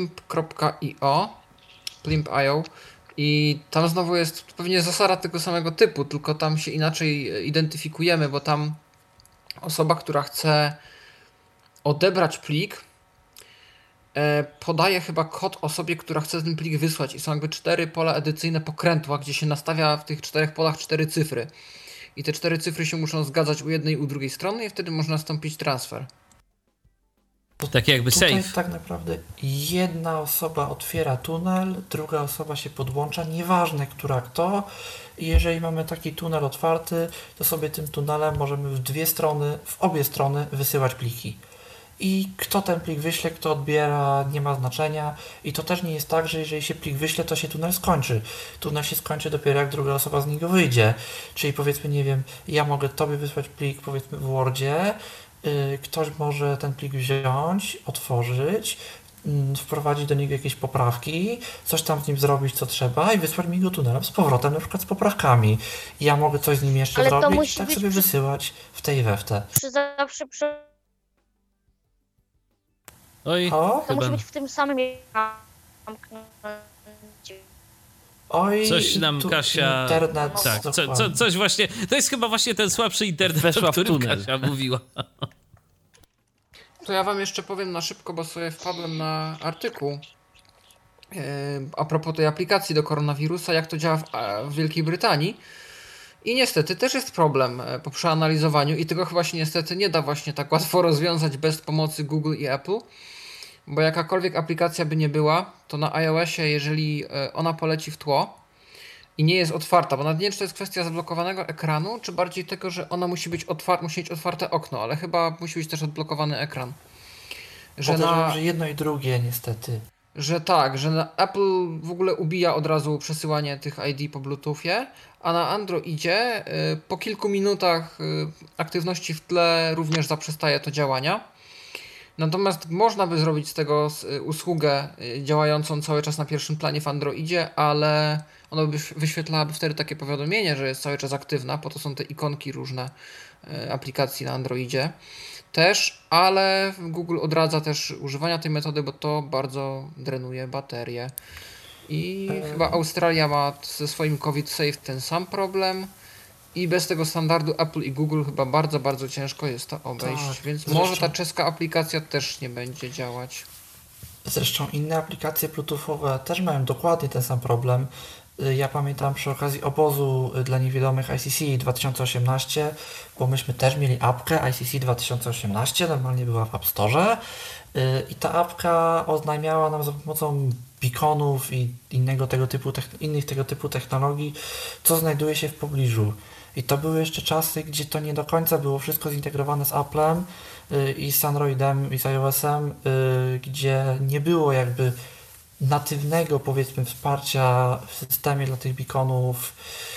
Plimp.io i tam znowu jest pewnie zasada tego samego typu, tylko tam się inaczej identyfikujemy, bo tam osoba, która chce odebrać plik, podaje chyba kod osobie, która chce ten plik wysłać i są jakby 4 pola edycyjne pokrętła, gdzie się nastawia w tych 4 polach 4 cyfry. I te 4 cyfry się muszą zgadzać u jednej i u drugiej strony i wtedy można nastąpić transfer. Tak jakby Tutaj safe. tak naprawdę jedna osoba otwiera tunel, druga osoba się podłącza, nieważne która kto. I jeżeli mamy taki tunel otwarty, to sobie tym tunelem możemy w obie strony wysyłać pliki. I kto ten plik wyśle, kto odbiera, nie ma znaczenia. I to też nie jest tak, że jeżeli się plik wyśle, to się tunel skończy. Tunel się skończy dopiero jak druga osoba z niego wyjdzie. Czyli powiedzmy, nie wiem, ja mogę tobie wysłać plik powiedzmy w Wordzie, ktoś może ten plik wziąć, otworzyć, wprowadzić do niego jakieś poprawki, coś tam z nim zrobić, co trzeba i wysłać mi go tunelem z powrotem, na przykład z poprawkami. I ja mogę coś z nim jeszcze Ale to zrobić musi i tak być sobie wysyłać w tej we w te. Zawsze Oj, to chyba musi być w tym samym Oj, coś i nam tu Kasia... internet, Tak, dokładnie. coś właśnie... To jest chyba właśnie ten słabszy internet, Weszła o w którym tunel. Kasia mówiła. To ja wam jeszcze powiem na szybko, bo sobie wpadłem na artykuł a propos tej aplikacji do koronawirusa, jak to działa w Wielkiej Brytanii. I niestety też jest problem po przeanalizowaniu i tego chyba się niestety nie da właśnie tak łatwo rozwiązać bez pomocy Google i Apple. Bo jakakolwiek aplikacja by nie była, to na iOSie, jeżeli ona poleci w tło i nie jest otwarta, bo nawet nie wiem, czy to jest kwestia zablokowanego ekranu, czy bardziej tego, że ona musi mieć otwarte okno, ale chyba musi być też odblokowany ekran. Podejrzewam, że jedno i drugie niestety. Że tak, że na Apple w ogóle ubija od razu przesyłanie tych ID po Bluetoothie, a na Androidzie po kilku minutach aktywności w tle również zaprzestaje to działania. Natomiast można by zrobić z tego usługę działającą cały czas na pierwszym planie w Androidzie, ale ono by wyświetlałaby wtedy takie powiadomienie, że jest cały czas aktywna, po to są te ikonki różne aplikacji na Androidzie też, ale Google odradza też używania tej metody, bo to bardzo drenuje baterię. I chyba Australia ma ze swoim COVID Safe ten sam problem. I bez tego standardu Apple i Google chyba bardzo, bardzo ciężko jest to obejść, Tak, więc zresztą- może ta czeska aplikacja też nie będzie działać. Zresztą inne aplikacje Bluetoothowe też mają dokładnie ten sam problem. Ja pamiętam przy okazji obozu dla niewidomych ICC 2018, bo myśmy też mieli apkę ICC 2018, normalnie była w App Store i ta apka oznajmiała nam za pomocą beaconów i innych tego typu technologii, co znajduje się w pobliżu. I to były jeszcze czasy, gdzie to nie do końca było wszystko zintegrowane z Applem i z Androidem i z iOS-em, gdzie nie było jakby natywnego, powiedzmy, wsparcia w systemie dla tych beaconów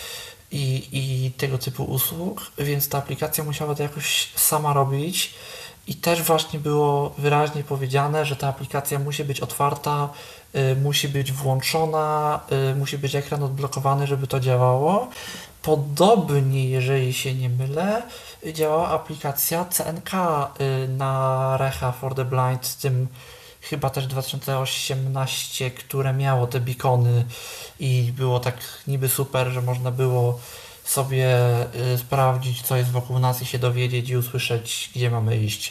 i tego typu usług, więc ta aplikacja musiała to jakoś sama robić i też właśnie było wyraźnie powiedziane, że ta aplikacja musi być otwarta, musi być włączona, musi być ekran odblokowany, żeby to działało. Podobnie, jeżeli się nie mylę, działała aplikacja CNK na Recha for the Blind, z tym chyba też 2018, które miało te beacony i było tak niby super, że można było sobie sprawdzić, co jest wokół nas i się dowiedzieć i usłyszeć, gdzie mamy iść.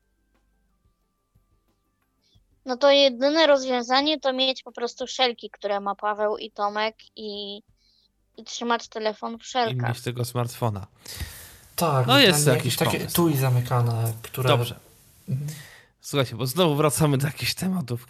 No to jedyne rozwiązanie to mieć po prostu szelki, które ma Paweł i Tomek i trzymać telefon w I szelkach. mieć tego smartfona. Tak, No i jest tam jakiś jakieś takie pomysł. tui zamykane, które... Dobrze. Mhm. Słuchajcie, bo znowu wracamy do jakichś tematów,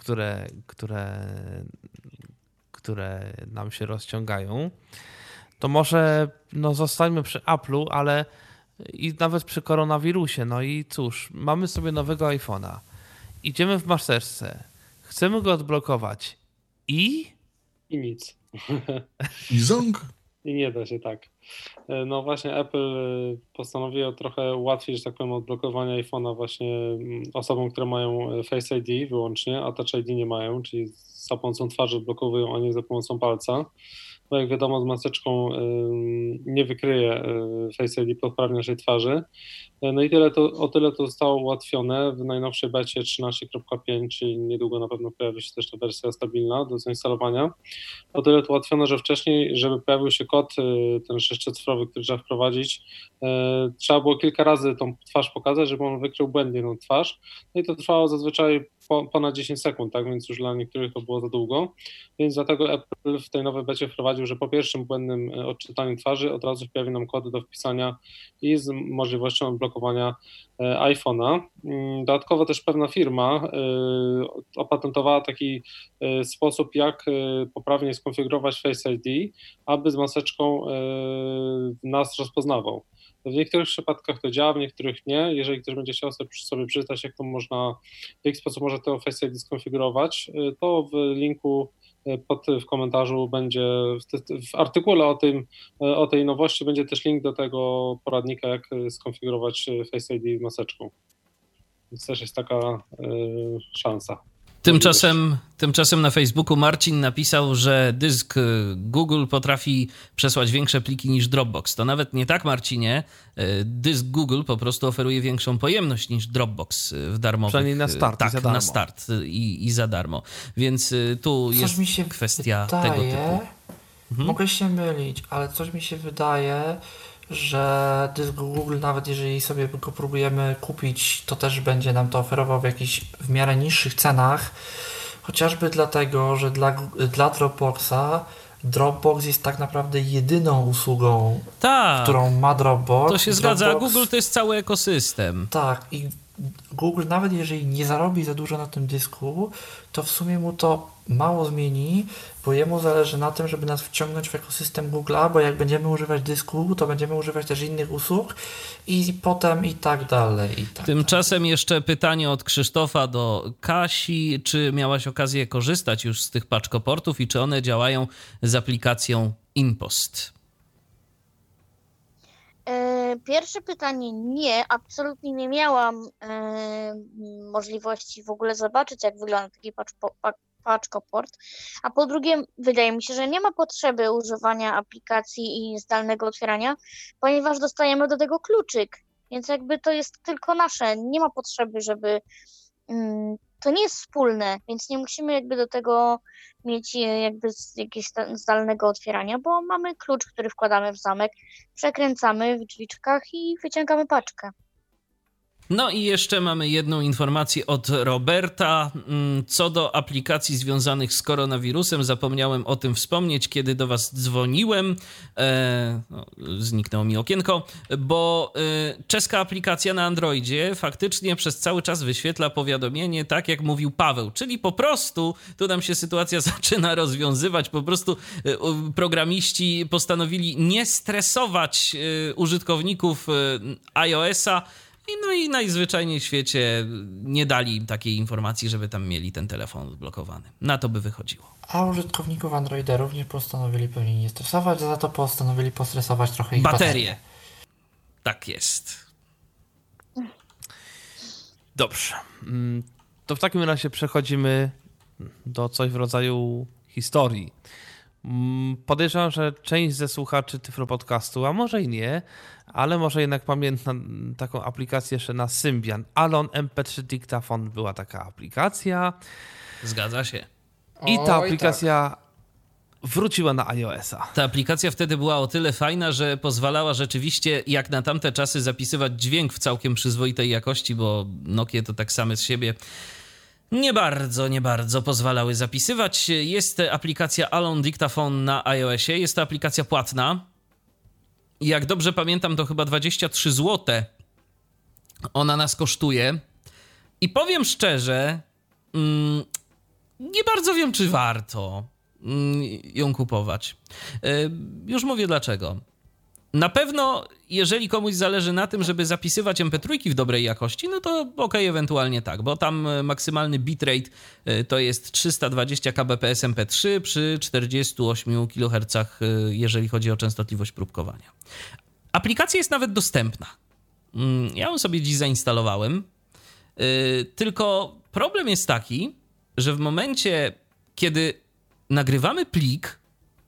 które nam się rozciągają. To może zostańmy przy Apple'u, ale i nawet przy koronawirusie. No i cóż, mamy sobie nowego iPhone'a. Idziemy w maseczce. Chcemy go odblokować. I nic. I ząg? I nie da się tak. No właśnie Apple postanowiło trochę ułatwić, że tak powiem, odblokowanie iPhone'a właśnie osobom, które mają Face ID wyłącznie, a Touch ID nie mają, czyli za pomocą twarzy odblokowują, a nie za pomocą palca. Bo jak wiadomo, z maseczką nie wykryje Face ID poprawnie naszej twarzy. No i o tyle to zostało ułatwione w najnowszej becie 13.5, czyli niedługo na pewno pojawi się też ta wersja stabilna do zainstalowania. O tyle to ułatwiono, że wcześniej, żeby pojawił się kod, ten 6-cyfrowy, który trzeba wprowadzić, trzeba było kilka razy tą twarz pokazać, żeby on wykrył błędnie tą twarz. No i to trwało zazwyczaj ponad 10 sekund, tak, więc już dla niektórych to było za długo. Więc dlatego Apple w tej nowej becie wprowadził, że po pierwszym błędnym odczytaniu twarzy od razu pojawi nam kod do wpisania i z możliwością odblokowania iPhone'a. Dodatkowo też pewna firma opatentowała taki sposób, jak poprawnie skonfigurować Face ID, aby z maseczką nas rozpoznawał. W niektórych przypadkach to działa, w niektórych nie. Jeżeli ktoś będzie chciał sobie przeczytać, jak to można, w jaki sposób można to Face ID skonfigurować, to w linku w komentarzu będzie, w artykule o tej nowości będzie też link do tego poradnika, jak skonfigurować Face ID maseczką. Więc też jest taka szansa. Tymczasem na Facebooku Marcin napisał, że dysk Google potrafi przesłać większe pliki niż Dropbox. To nawet nie tak, Marcinie. Dysk Google po prostu oferuje większą pojemność niż Dropbox w darmowych. Przynajmniej na start. Tak, i za darmo. na start i za darmo. Więc tu Coś jest mi się kwestia wydaje, tego typu. Mogę się mylić, ale coś mi się wydaje, że dysk Google, nawet jeżeli sobie go próbujemy kupić, to też będzie nam to oferował w jakichś w miarę niższych cenach, chociażby dlatego, że dla Dropbox jest tak naprawdę jedyną usługą, Tak, którą ma Dropbox. to się zgadza. Google to jest cały ekosystem. Tak, i Google nawet jeżeli nie zarobi za dużo na tym dysku, to w sumie mu to mało zmieni, bo jemu zależy na tym, żeby nas wciągnąć w ekosystem Google'a, bo jak będziemy używać dysku, to będziemy używać też innych usług i potem i tak dalej. Tymczasem jeszcze pytanie od Krzysztofa do Kasi. Czy miałaś okazję korzystać już z tych paczkoportów i czy one działają z aplikacją InPost? Pierwsze pytanie nie, absolutnie nie miałam możliwości w ogóle zobaczyć, jak wygląda taki paczkoport. A po drugie, wydaje mi się, że nie ma potrzeby używania aplikacji i zdalnego otwierania, ponieważ dostajemy do tego kluczyk, więc jakby to jest tylko nasze, nie ma potrzeby, żeby to nie jest wspólne, więc nie musimy jakby do tego mieć jakby jakiegoś zdalnego otwierania, bo mamy klucz, który wkładamy w zamek, przekręcamy w drzwiczkach i wyciągamy paczkę. No i jeszcze mamy jedną informację od Roberta. Co do aplikacji związanych z koronawirusem, zapomniałem o tym wspomnieć, kiedy do was dzwoniłem. Zniknęło mi okienko, bo czeska aplikacja na Androidzie faktycznie przez cały czas wyświetla powiadomienie, tak jak mówił Paweł, czyli po prostu tu nam się sytuacja zaczyna rozwiązywać, po prostu programiści postanowili nie stresować użytkowników iOS-a No i najzwyczajniej w świecie nie dali im takiej informacji, żeby tam mieli ten telefon odblokowany. Na to by wychodziło. A użytkowników Androida również postanowili pewnie nie stresować, za to postanowili postresować trochę ich Baterie. Tak jest. Dobrze. To w takim razie przechodzimy do coś w rodzaju historii. Podejrzewam, że część ze słuchaczy Tyflo Podcastu, a może i nie, ale może jednak pamięta taką aplikację jeszcze na Symbian. Alon MP3 Dictaphone była taka aplikacja. Zgadza się. I ta aplikacja wróciła na iOS-a. Ta aplikacja wtedy była o tyle fajna, że pozwalała rzeczywiście, jak na tamte czasy, zapisywać dźwięk w całkiem przyzwoitej jakości, bo Nokie to tak same z siebie nie bardzo pozwalały zapisywać. Jest aplikacja Alon Dictaphone na iOSie. Jest to aplikacja płatna. Jak dobrze pamiętam, to chyba 23 zł ona nas kosztuje. I powiem szczerze, nie bardzo wiem, czy warto ją kupować. Już mówię dlaczego. Na pewno, jeżeli komuś zależy na tym, żeby zapisywać MP3 w dobrej jakości, no to okej, ewentualnie tak, bo tam maksymalny bitrate to jest 320 kbps MP3 przy 48 kHz, jeżeli chodzi o częstotliwość próbkowania. Aplikacja jest nawet dostępna. Ja ją sobie dziś zainstalowałem, tylko problem jest taki, że w momencie, kiedy nagrywamy plik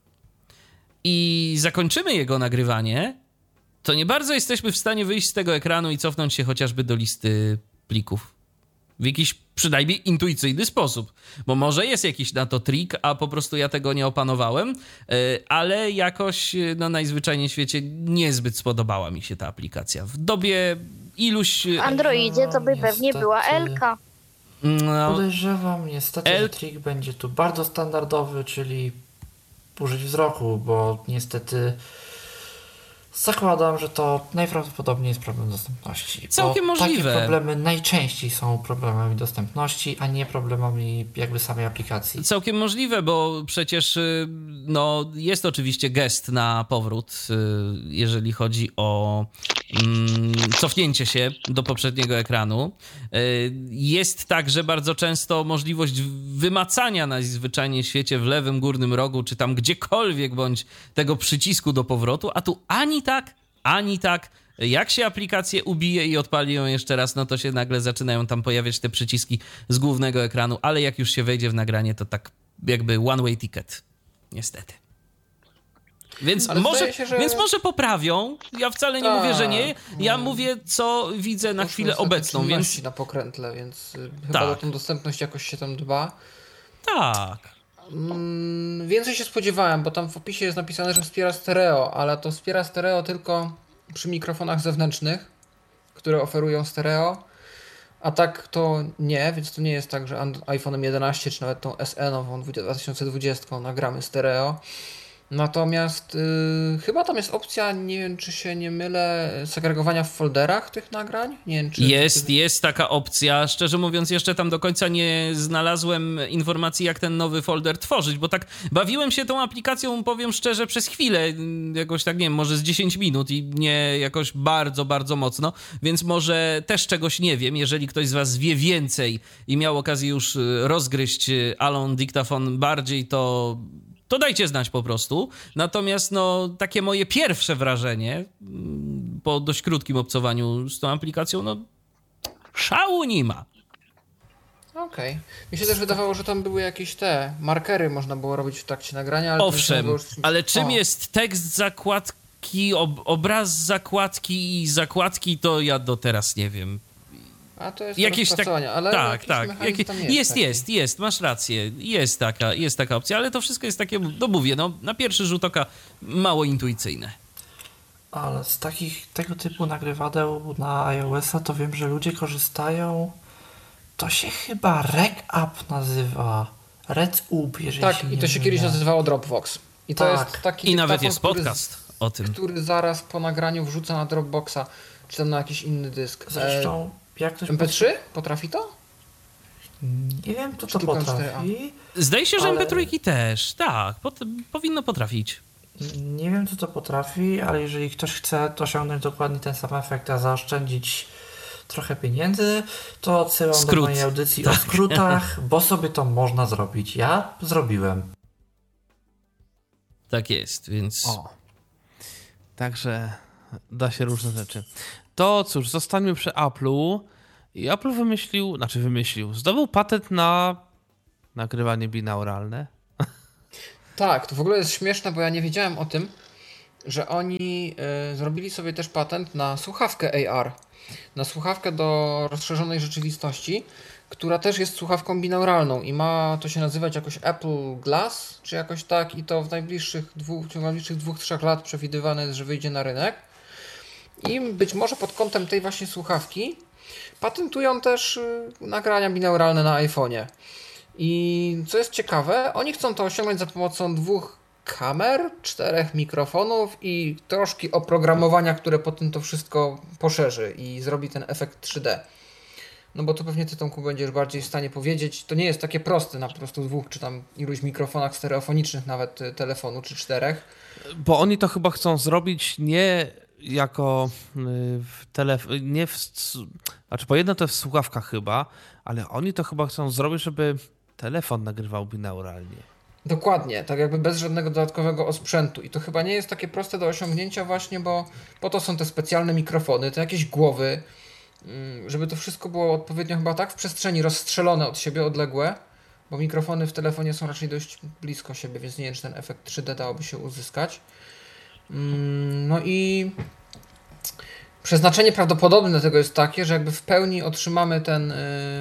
i zakończymy jego nagrywanie, to nie bardzo jesteśmy w stanie wyjść z tego ekranu i cofnąć się chociażby do listy plików. W jakiś przynajmniej intuicyjny sposób. Bo może jest jakiś na to trik, a po prostu ja tego nie opanowałem, ale jakoś najzwyczajniej w świecie niezbyt spodobała mi się ta aplikacja. W dobie iluś... W Androidzie to by pewnie była Elka. No, podejrzewam niestety, że trik będzie tu bardzo standardowy, czyli użyć wzroku, bo niestety zakładam, że to najprawdopodobniej jest problem dostępności. Całkiem możliwe. Takie problemy najczęściej są problemami dostępności, a nie problemami jakby samej aplikacji. Całkiem możliwe, bo przecież jest oczywiście gest na powrót, jeżeli chodzi o cofnięcie się do poprzedniego ekranu. Jest także bardzo często możliwość wymacania najzwyczajniej w świecie w lewym górnym rogu, czy tam gdziekolwiek bądź tego przycisku do powrotu, a tu ani tak. Jak się aplikację ubije i odpali ją jeszcze raz, no to się nagle zaczynają tam pojawiać te przyciski z głównego ekranu, ale jak już się wejdzie w nagranie, to tak jakby one way ticket. Niestety. Więc może poprawią. Ja wcale nie mówię, że nie. Ja mówię, co widzę na chwilę obecną. Więc na pokrętle, więc chyba o tą dostępność jakoś się tam dba. Tak. Więcej się spodziewałem, bo tam w opisie jest napisane, że wspiera stereo, ale to wspiera stereo tylko przy mikrofonach zewnętrznych, które oferują stereo, a tak to nie, więc to nie jest tak, że iPhone'em 11 czy nawet tą SE nową 2020 nagramy stereo. Natomiast chyba tam jest opcja, nie wiem czy się nie mylę, segregowania w folderach tych nagrań. Nie wiem, czy jest taka opcja. Szczerze mówiąc, jeszcze tam do końca nie znalazłem informacji, jak ten nowy folder tworzyć, bo tak bawiłem się tą aplikacją, powiem szczerze, przez chwilę, jakoś tak, nie wiem, może z 10 minut i nie jakoś bardzo, bardzo mocno, więc może też czegoś nie wiem. Jeżeli ktoś z was wie więcej i miał okazję już rozgryźć Alon Dictaphone bardziej, to dajcie znać po prostu. Natomiast takie moje pierwsze wrażenie po dość krótkim obcowaniu z tą aplikacją, szału nie ma. Okej. Mi się też wydawało, że tam były jakieś markery można było robić w trakcie nagrania. Ale owszem, ale czym jest tekst zakładki, obraz zakładki i zakładki, to ja do teraz nie wiem. A to jest jakieś ale tak. Jest, masz rację. Jest taka opcja, ale to wszystko jest takie, mówię, na pierwszy rzut oka mało intuicyjne. Ale z tego typu nagrywadeł na iOS-a to wiem, że ludzie korzystają. To się chyba RegUp nazywa. RegUp, jeżeli tak, się nie i to się mylę. kiedyś nazywało Dropbox. I to jest taki i nawet jest podcast o tym. Który zaraz po nagraniu wrzuca na Dropboxa, czy tam na jakiś inny dysk. Zresztą jak ktoś MP3? Potrafi to? Nie wiem, to potrafi. Zdaje się, że MP3 też. Tak, powinno potrafić. Nie wiem, co to potrafi, ale jeżeli ktoś chce osiągnąć dokładnie ten sam efekt, a zaoszczędzić trochę pieniędzy, to odsyłam Skrót. do mojej audycji o skrótach, bo sobie to można zrobić. Ja zrobiłem. Tak jest, więc... O. Także da się różne rzeczy. To cóż, zostańmy przy Apple'u. I Apple zdobył patent na nagrywanie binauralne. Tak, to w ogóle jest śmieszne, bo ja nie wiedziałem o tym, że oni zrobili sobie też patent na słuchawkę AR. Na słuchawkę do rozszerzonej rzeczywistości, która też jest słuchawką binauralną i ma to się nazywać jakoś Apple Glass, czy jakoś tak, i to w najbliższych 2-3 lat przewidywane jest, że wyjdzie na rynek. I być może pod kątem tej właśnie słuchawki patentują też nagrania binauralne na iPhone'ie. I co jest ciekawe, oni chcą to osiągnąć za pomocą 2 kamer, 4 mikrofonów i troszkę oprogramowania, które potem to wszystko poszerzy i zrobi ten efekt 3D. No bo to pewnie ty, Tomku, będziesz bardziej w stanie powiedzieć. To nie jest takie proste na po prostu 2 czy tam iluś mikrofonach stereofonicznych nawet telefonu, czy 4. Bo oni to chyba chcą zrobić nie jako znaczy po jedno to jest słuchawka chyba, ale oni to chyba chcą zrobić, żeby telefon nagrywał binauralnie. Dokładnie, tak jakby bez żadnego dodatkowego osprzętu. I to chyba nie jest takie proste do osiągnięcia właśnie, bo po to są te specjalne mikrofony, te jakieś głowy, żeby to wszystko było odpowiednio chyba tak w przestrzeni rozstrzelone od siebie, odległe, bo mikrofony w telefonie są raczej dość blisko siebie, więc nie wiem, czy ten efekt 3D dałoby się uzyskać. No i przeznaczenie prawdopodobne tego jest takie, że jakby w pełni otrzymamy ten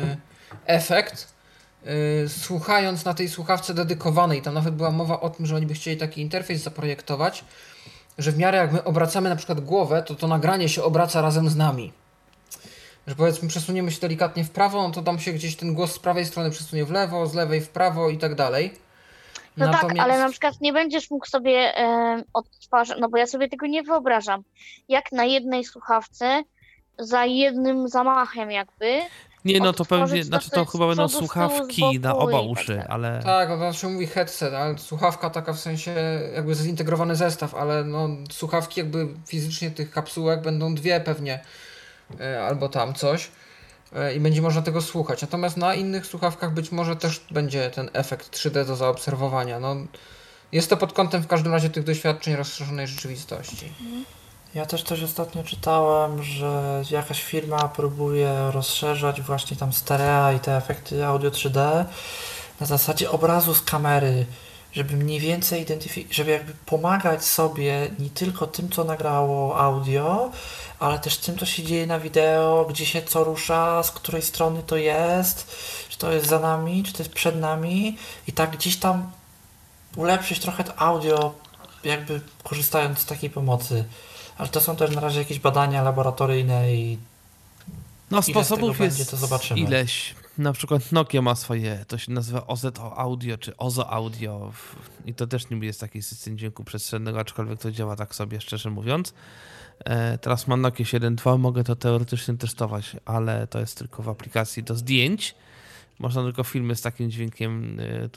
efekt, słuchając na tej słuchawce dedykowanej. Tam nawet była mowa o tym, że oni by chcieli taki interfejs zaprojektować, że w miarę jak my obracamy na przykład głowę, to nagranie się obraca razem z nami. Że powiedzmy przesuniemy się delikatnie w prawo, no to tam się gdzieś ten głos z prawej strony przesunie w lewo, z lewej w prawo i tak dalej. No tak, ale na przykład nie będziesz mógł sobie odtwarzać, no bo ja sobie tego nie wyobrażam, jak na jednej słuchawce za jednym zamachem jakby. Nie, no to pewnie, odtworzyć znaczy co to jest chyba z będą przodu, z tyłu, z słuchawki boku na oba i tak uszy, dalej. ale... Tak, to się mówi headset, ale słuchawka taka w sensie jakby zintegrowany zestaw, ale no słuchawki jakby fizycznie tych kapsułek będą 2 pewnie, albo tam coś i będzie można tego słuchać. Natomiast na innych słuchawkach być może też będzie ten efekt 3D do zaobserwowania. No, jest to pod kątem w każdym razie tych doświadczeń rozszerzonej rzeczywistości. Ja też coś ostatnio czytałem, że jakaś firma próbuje rozszerzać właśnie tam stereo i te efekty audio 3D na zasadzie obrazu z kamery, żeby mniej więcej żeby jakby pomagać sobie nie tylko tym, co nagrało audio, ale też tym, co się dzieje na wideo, gdzie się co rusza, z której strony to jest, czy to jest za nami, czy to jest przed nami i tak gdzieś tam ulepszyć trochę to audio, jakby korzystając z takiej pomocy. Ale to są też na razie jakieś badania laboratoryjne i no sposobów będzie, jest to zobaczymy. ileś. Na przykład Nokia ma swoje, to się nazywa OZO Audio czy OZO Audio i to też niby jest taki system dźwięku przestrzennego, aczkolwiek to działa tak sobie, szczerze mówiąc. Teraz mam Nokia 7.2, mogę to teoretycznie testować, ale to jest tylko w aplikacji do zdjęć. Można tylko filmy z takim dźwiękiem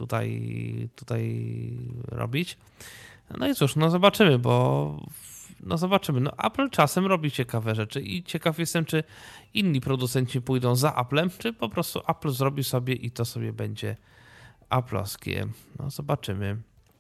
tutaj robić. No i cóż, no zobaczymy, No Apple czasem robi ciekawe rzeczy i ciekaw jestem, czy inni producenci pójdą za Applem, czy po prostu Apple zrobi sobie i to sobie będzie Apple'owskie. No zobaczymy.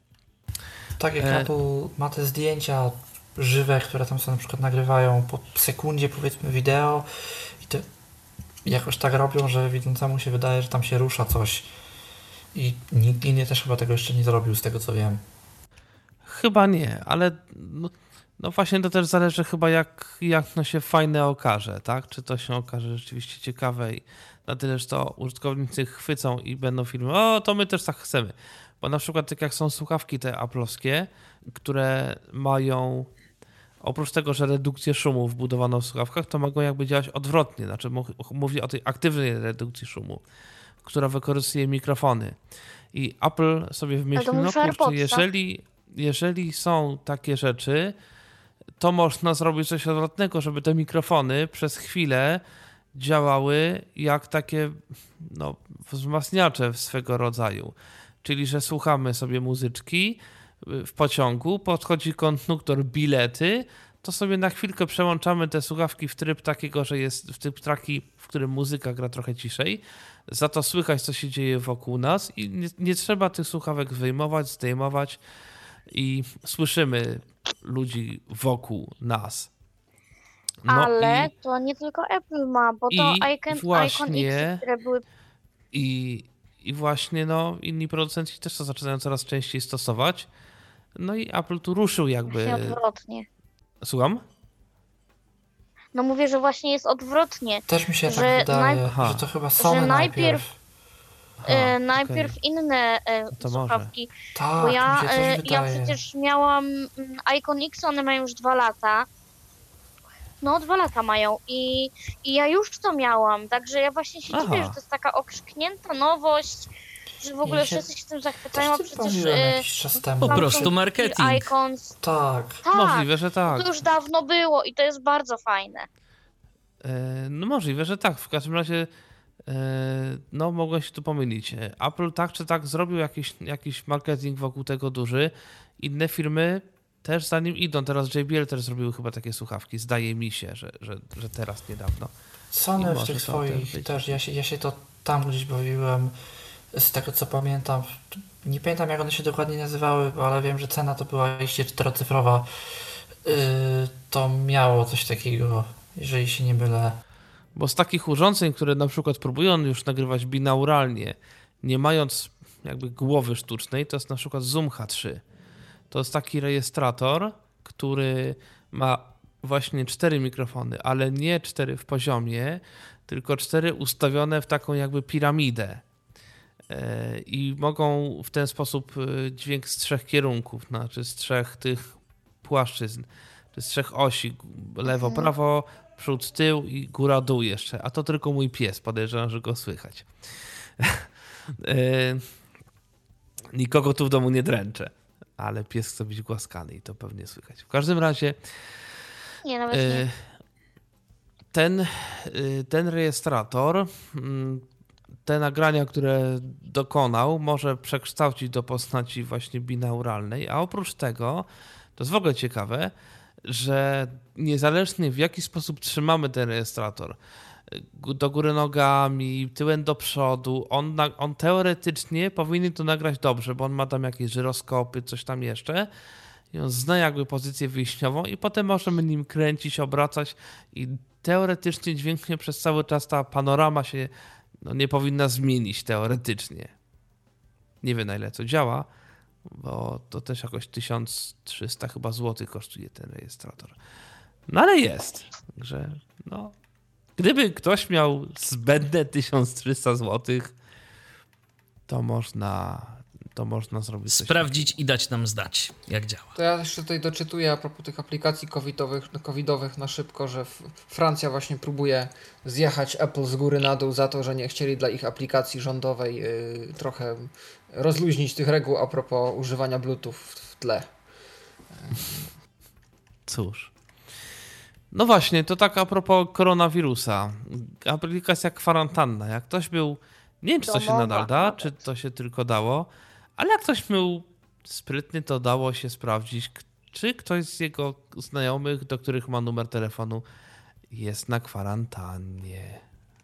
Tak jak Apple ma te zdjęcia żywe, które tam są na przykład nagrywają po sekundzie powiedzmy wideo i to jakoś tak robią, że widzącemu się wydaje, że tam się rusza coś i nikt inny też chyba tego jeszcze nie zrobił z tego co wiem. Chyba nie, ale no właśnie to też zależy chyba jak no się fajne okaże, tak? Czy to się okaże rzeczywiście ciekawe i na tyle, że to użytkownicy chwycą i będą filmy, o to my też tak chcemy. Bo na przykład tak jak są słuchawki te Apple'owskie, które mają oprócz tego, że redukcję szumu wbudowano w słuchawkach, to mogą jakby działać odwrotnie. Znaczy mówię o tej aktywnej redukcji szumu, która wykorzystuje mikrofony. I Apple sobie wymyślił, no kurczę, jeżeli są takie rzeczy, to można zrobić coś odwrotnego, żeby te mikrofony przez chwilę działały jak takie wzmacniacze swego rodzaju. Czyli, że słuchamy sobie muzyczki w pociągu, podchodzi konduktor bilety, to sobie na chwilkę przełączamy te słuchawki w tryb takiego, że jest w tryb taki, w którym muzyka gra trochę ciszej. Za to słychać, co się dzieje wokół nas i nie trzeba tych słuchawek wyjmować, zdejmować i słyszymy ludzi wokół nas. Ale to nie tylko Apple ma, bo to Icon właśnie, X, które były... I właśnie inni producenci też to zaczynają coraz częściej stosować. No i Apple tu ruszył jakby... Właśnie odwrotnie. Słucham? No mówię, że właśnie jest odwrotnie. Też mi się że tak wydaje, że to chyba Sony że najpierw. najpierw inne to słuchawki. Tak, Bo mi ja, się też ja wydaje. przecież miałam Icon X, one mają już 2 lata. No, 2 lata mają i ja już to miałam, także ja właśnie się dziwię, że to jest taka okrzyknięta nowość, że w ogóle Ja się wszyscy się tym zachwycają, a Też tym przecież bawiłem jakiś czas temu. Po Samsung prostu marketing. Icons, Tak. tak, Możliwe, że tak. to już dawno było i to jest bardzo fajne. No możliwe, że tak. W każdym razie mogłem się tu pomylić. Apple tak czy tak zrobił jakiś marketing wokół tego duży. Inne firmy też za nim idą. Teraz JBL też zrobiły chyba takie słuchawki. Zdaje mi się, że teraz niedawno. Sony w może tych to o tym swoich być. też, ja się to tam gdzieś bawiłem, z tego co pamiętam, nie pamiętam jak one się dokładnie nazywały, ale wiem, że cena to była iście 4-cyfrowa, to miało coś takiego, jeżeli się nie mylę. Bo z takich urządzeń, które na przykład próbują już nagrywać binauralnie, nie mając jakby głowy sztucznej, to jest na przykład Zoom H3. To jest taki rejestrator, który ma właśnie 4 mikrofony, ale nie 4 w poziomie, tylko 4 ustawione w taką jakby piramidę. I mogą w ten sposób dźwięk z 3 kierunków, znaczy z 3 tych płaszczyzn, czy z 3 osi, lewo, prawo, przód, tył i góra, dół jeszcze. A to tylko mój pies, podejrzewam, że go słychać. Nikogo tu w domu nie dręczę, ale pies chce być głaskany i to pewnie słychać. W każdym razie Nie, nawet nie. ten rejestrator, te nagrania, które dokonał, może przekształcić do postaci właśnie binauralnej, a oprócz tego, to jest w ogóle ciekawe, że niezależnie w jaki sposób trzymamy ten rejestrator, do góry nogami, tyłem do przodu, on teoretycznie powinien to nagrać dobrze, bo on ma tam jakieś żyroskopy, coś tam jeszcze i on zna jakby pozycję wyjściową i potem możemy nim kręcić, obracać i teoretycznie dźwięknie przez cały czas ta panorama się nie powinna zmienić teoretycznie. Nie wiem na ile to działa, bo to też jakoś 1300 chyba złotych kosztuje ten rejestrator. No ale jest. Także gdyby ktoś miał zbędne 1300 złotych, to można zrobić coś Sprawdzić i dać nam znać, jak działa. To ja jeszcze tutaj doczytuję a propos tych aplikacji covidowych na szybko, że Francja właśnie próbuje zjechać Apple z góry na dół za to, że nie chcieli dla ich aplikacji rządowej trochę rozluźnić tych reguł a propos używania Bluetooth w tle. Cóż. No właśnie, to tak a propos koronawirusa. Aplikacja kwarantanna. Jak ktoś był, nie wiem czy to się nadal da, czy to się tylko dało, ale jak ktoś był sprytny, to dało się sprawdzić, czy ktoś z jego znajomych, do których ma numer telefonu, jest na kwarantannie.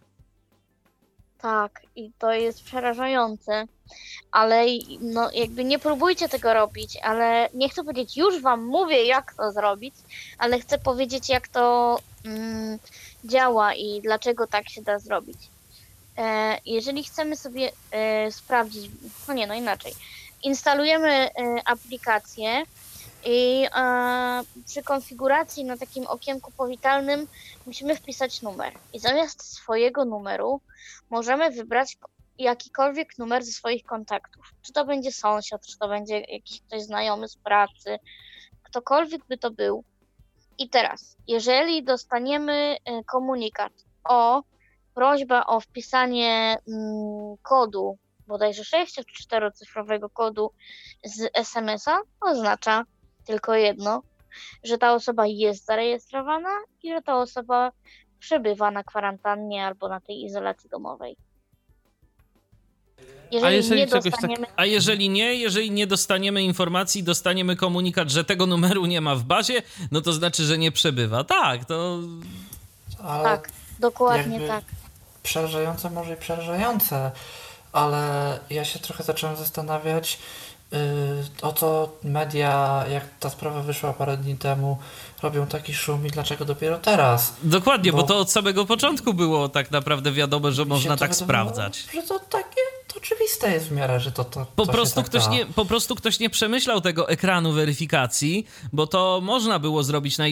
Tak, i to jest przerażające, ale jakby nie próbujcie tego robić, ale nie chcę powiedzieć, już wam mówię jak to zrobić, ale chcę powiedzieć jak to działa i dlaczego tak się da zrobić. Jeżeli chcemy sobie sprawdzić, inaczej, instalujemy aplikację i przy konfiguracji na takim okienku powitalnym musimy wpisać numer. I zamiast swojego numeru możemy wybrać jakikolwiek numer ze swoich kontaktów. Czy to będzie sąsiad, czy to będzie jakiś ktoś znajomy z pracy, ktokolwiek by to był. I teraz, jeżeli dostaniemy komunikat prośba o wpisanie kodu, bodajże 6 czy 4-cyfrowego kodu z SMS-a, oznacza tylko jedno, że ta osoba jest zarejestrowana i że ta osoba przebywa na kwarantannie albo na tej izolacji domowej. Jeżeli nie czegoś dostaniemy... A jeżeli nie dostaniemy informacji, dostaniemy komunikat, że tego numeru nie ma w bazie, no to znaczy, że nie przebywa. Tak, to... Ale Tak, dokładnie jakby tak. przerażające, może i przerażające, ale ja się trochę zacząłem zastanawiać, o co media, jak ta sprawa wyszła parę dni temu, robią taki szum i dlaczego dopiero teraz. Dokładnie, bo to od samego początku było tak naprawdę wiadomo, że można Się to tak wydawało, sprawdzać. Że to takie to oczywiste jest w miarę, że to Po się prostu, tak da. po prostu ktoś nie przemyślał tego ekranu weryfikacji, bo to można było zrobić na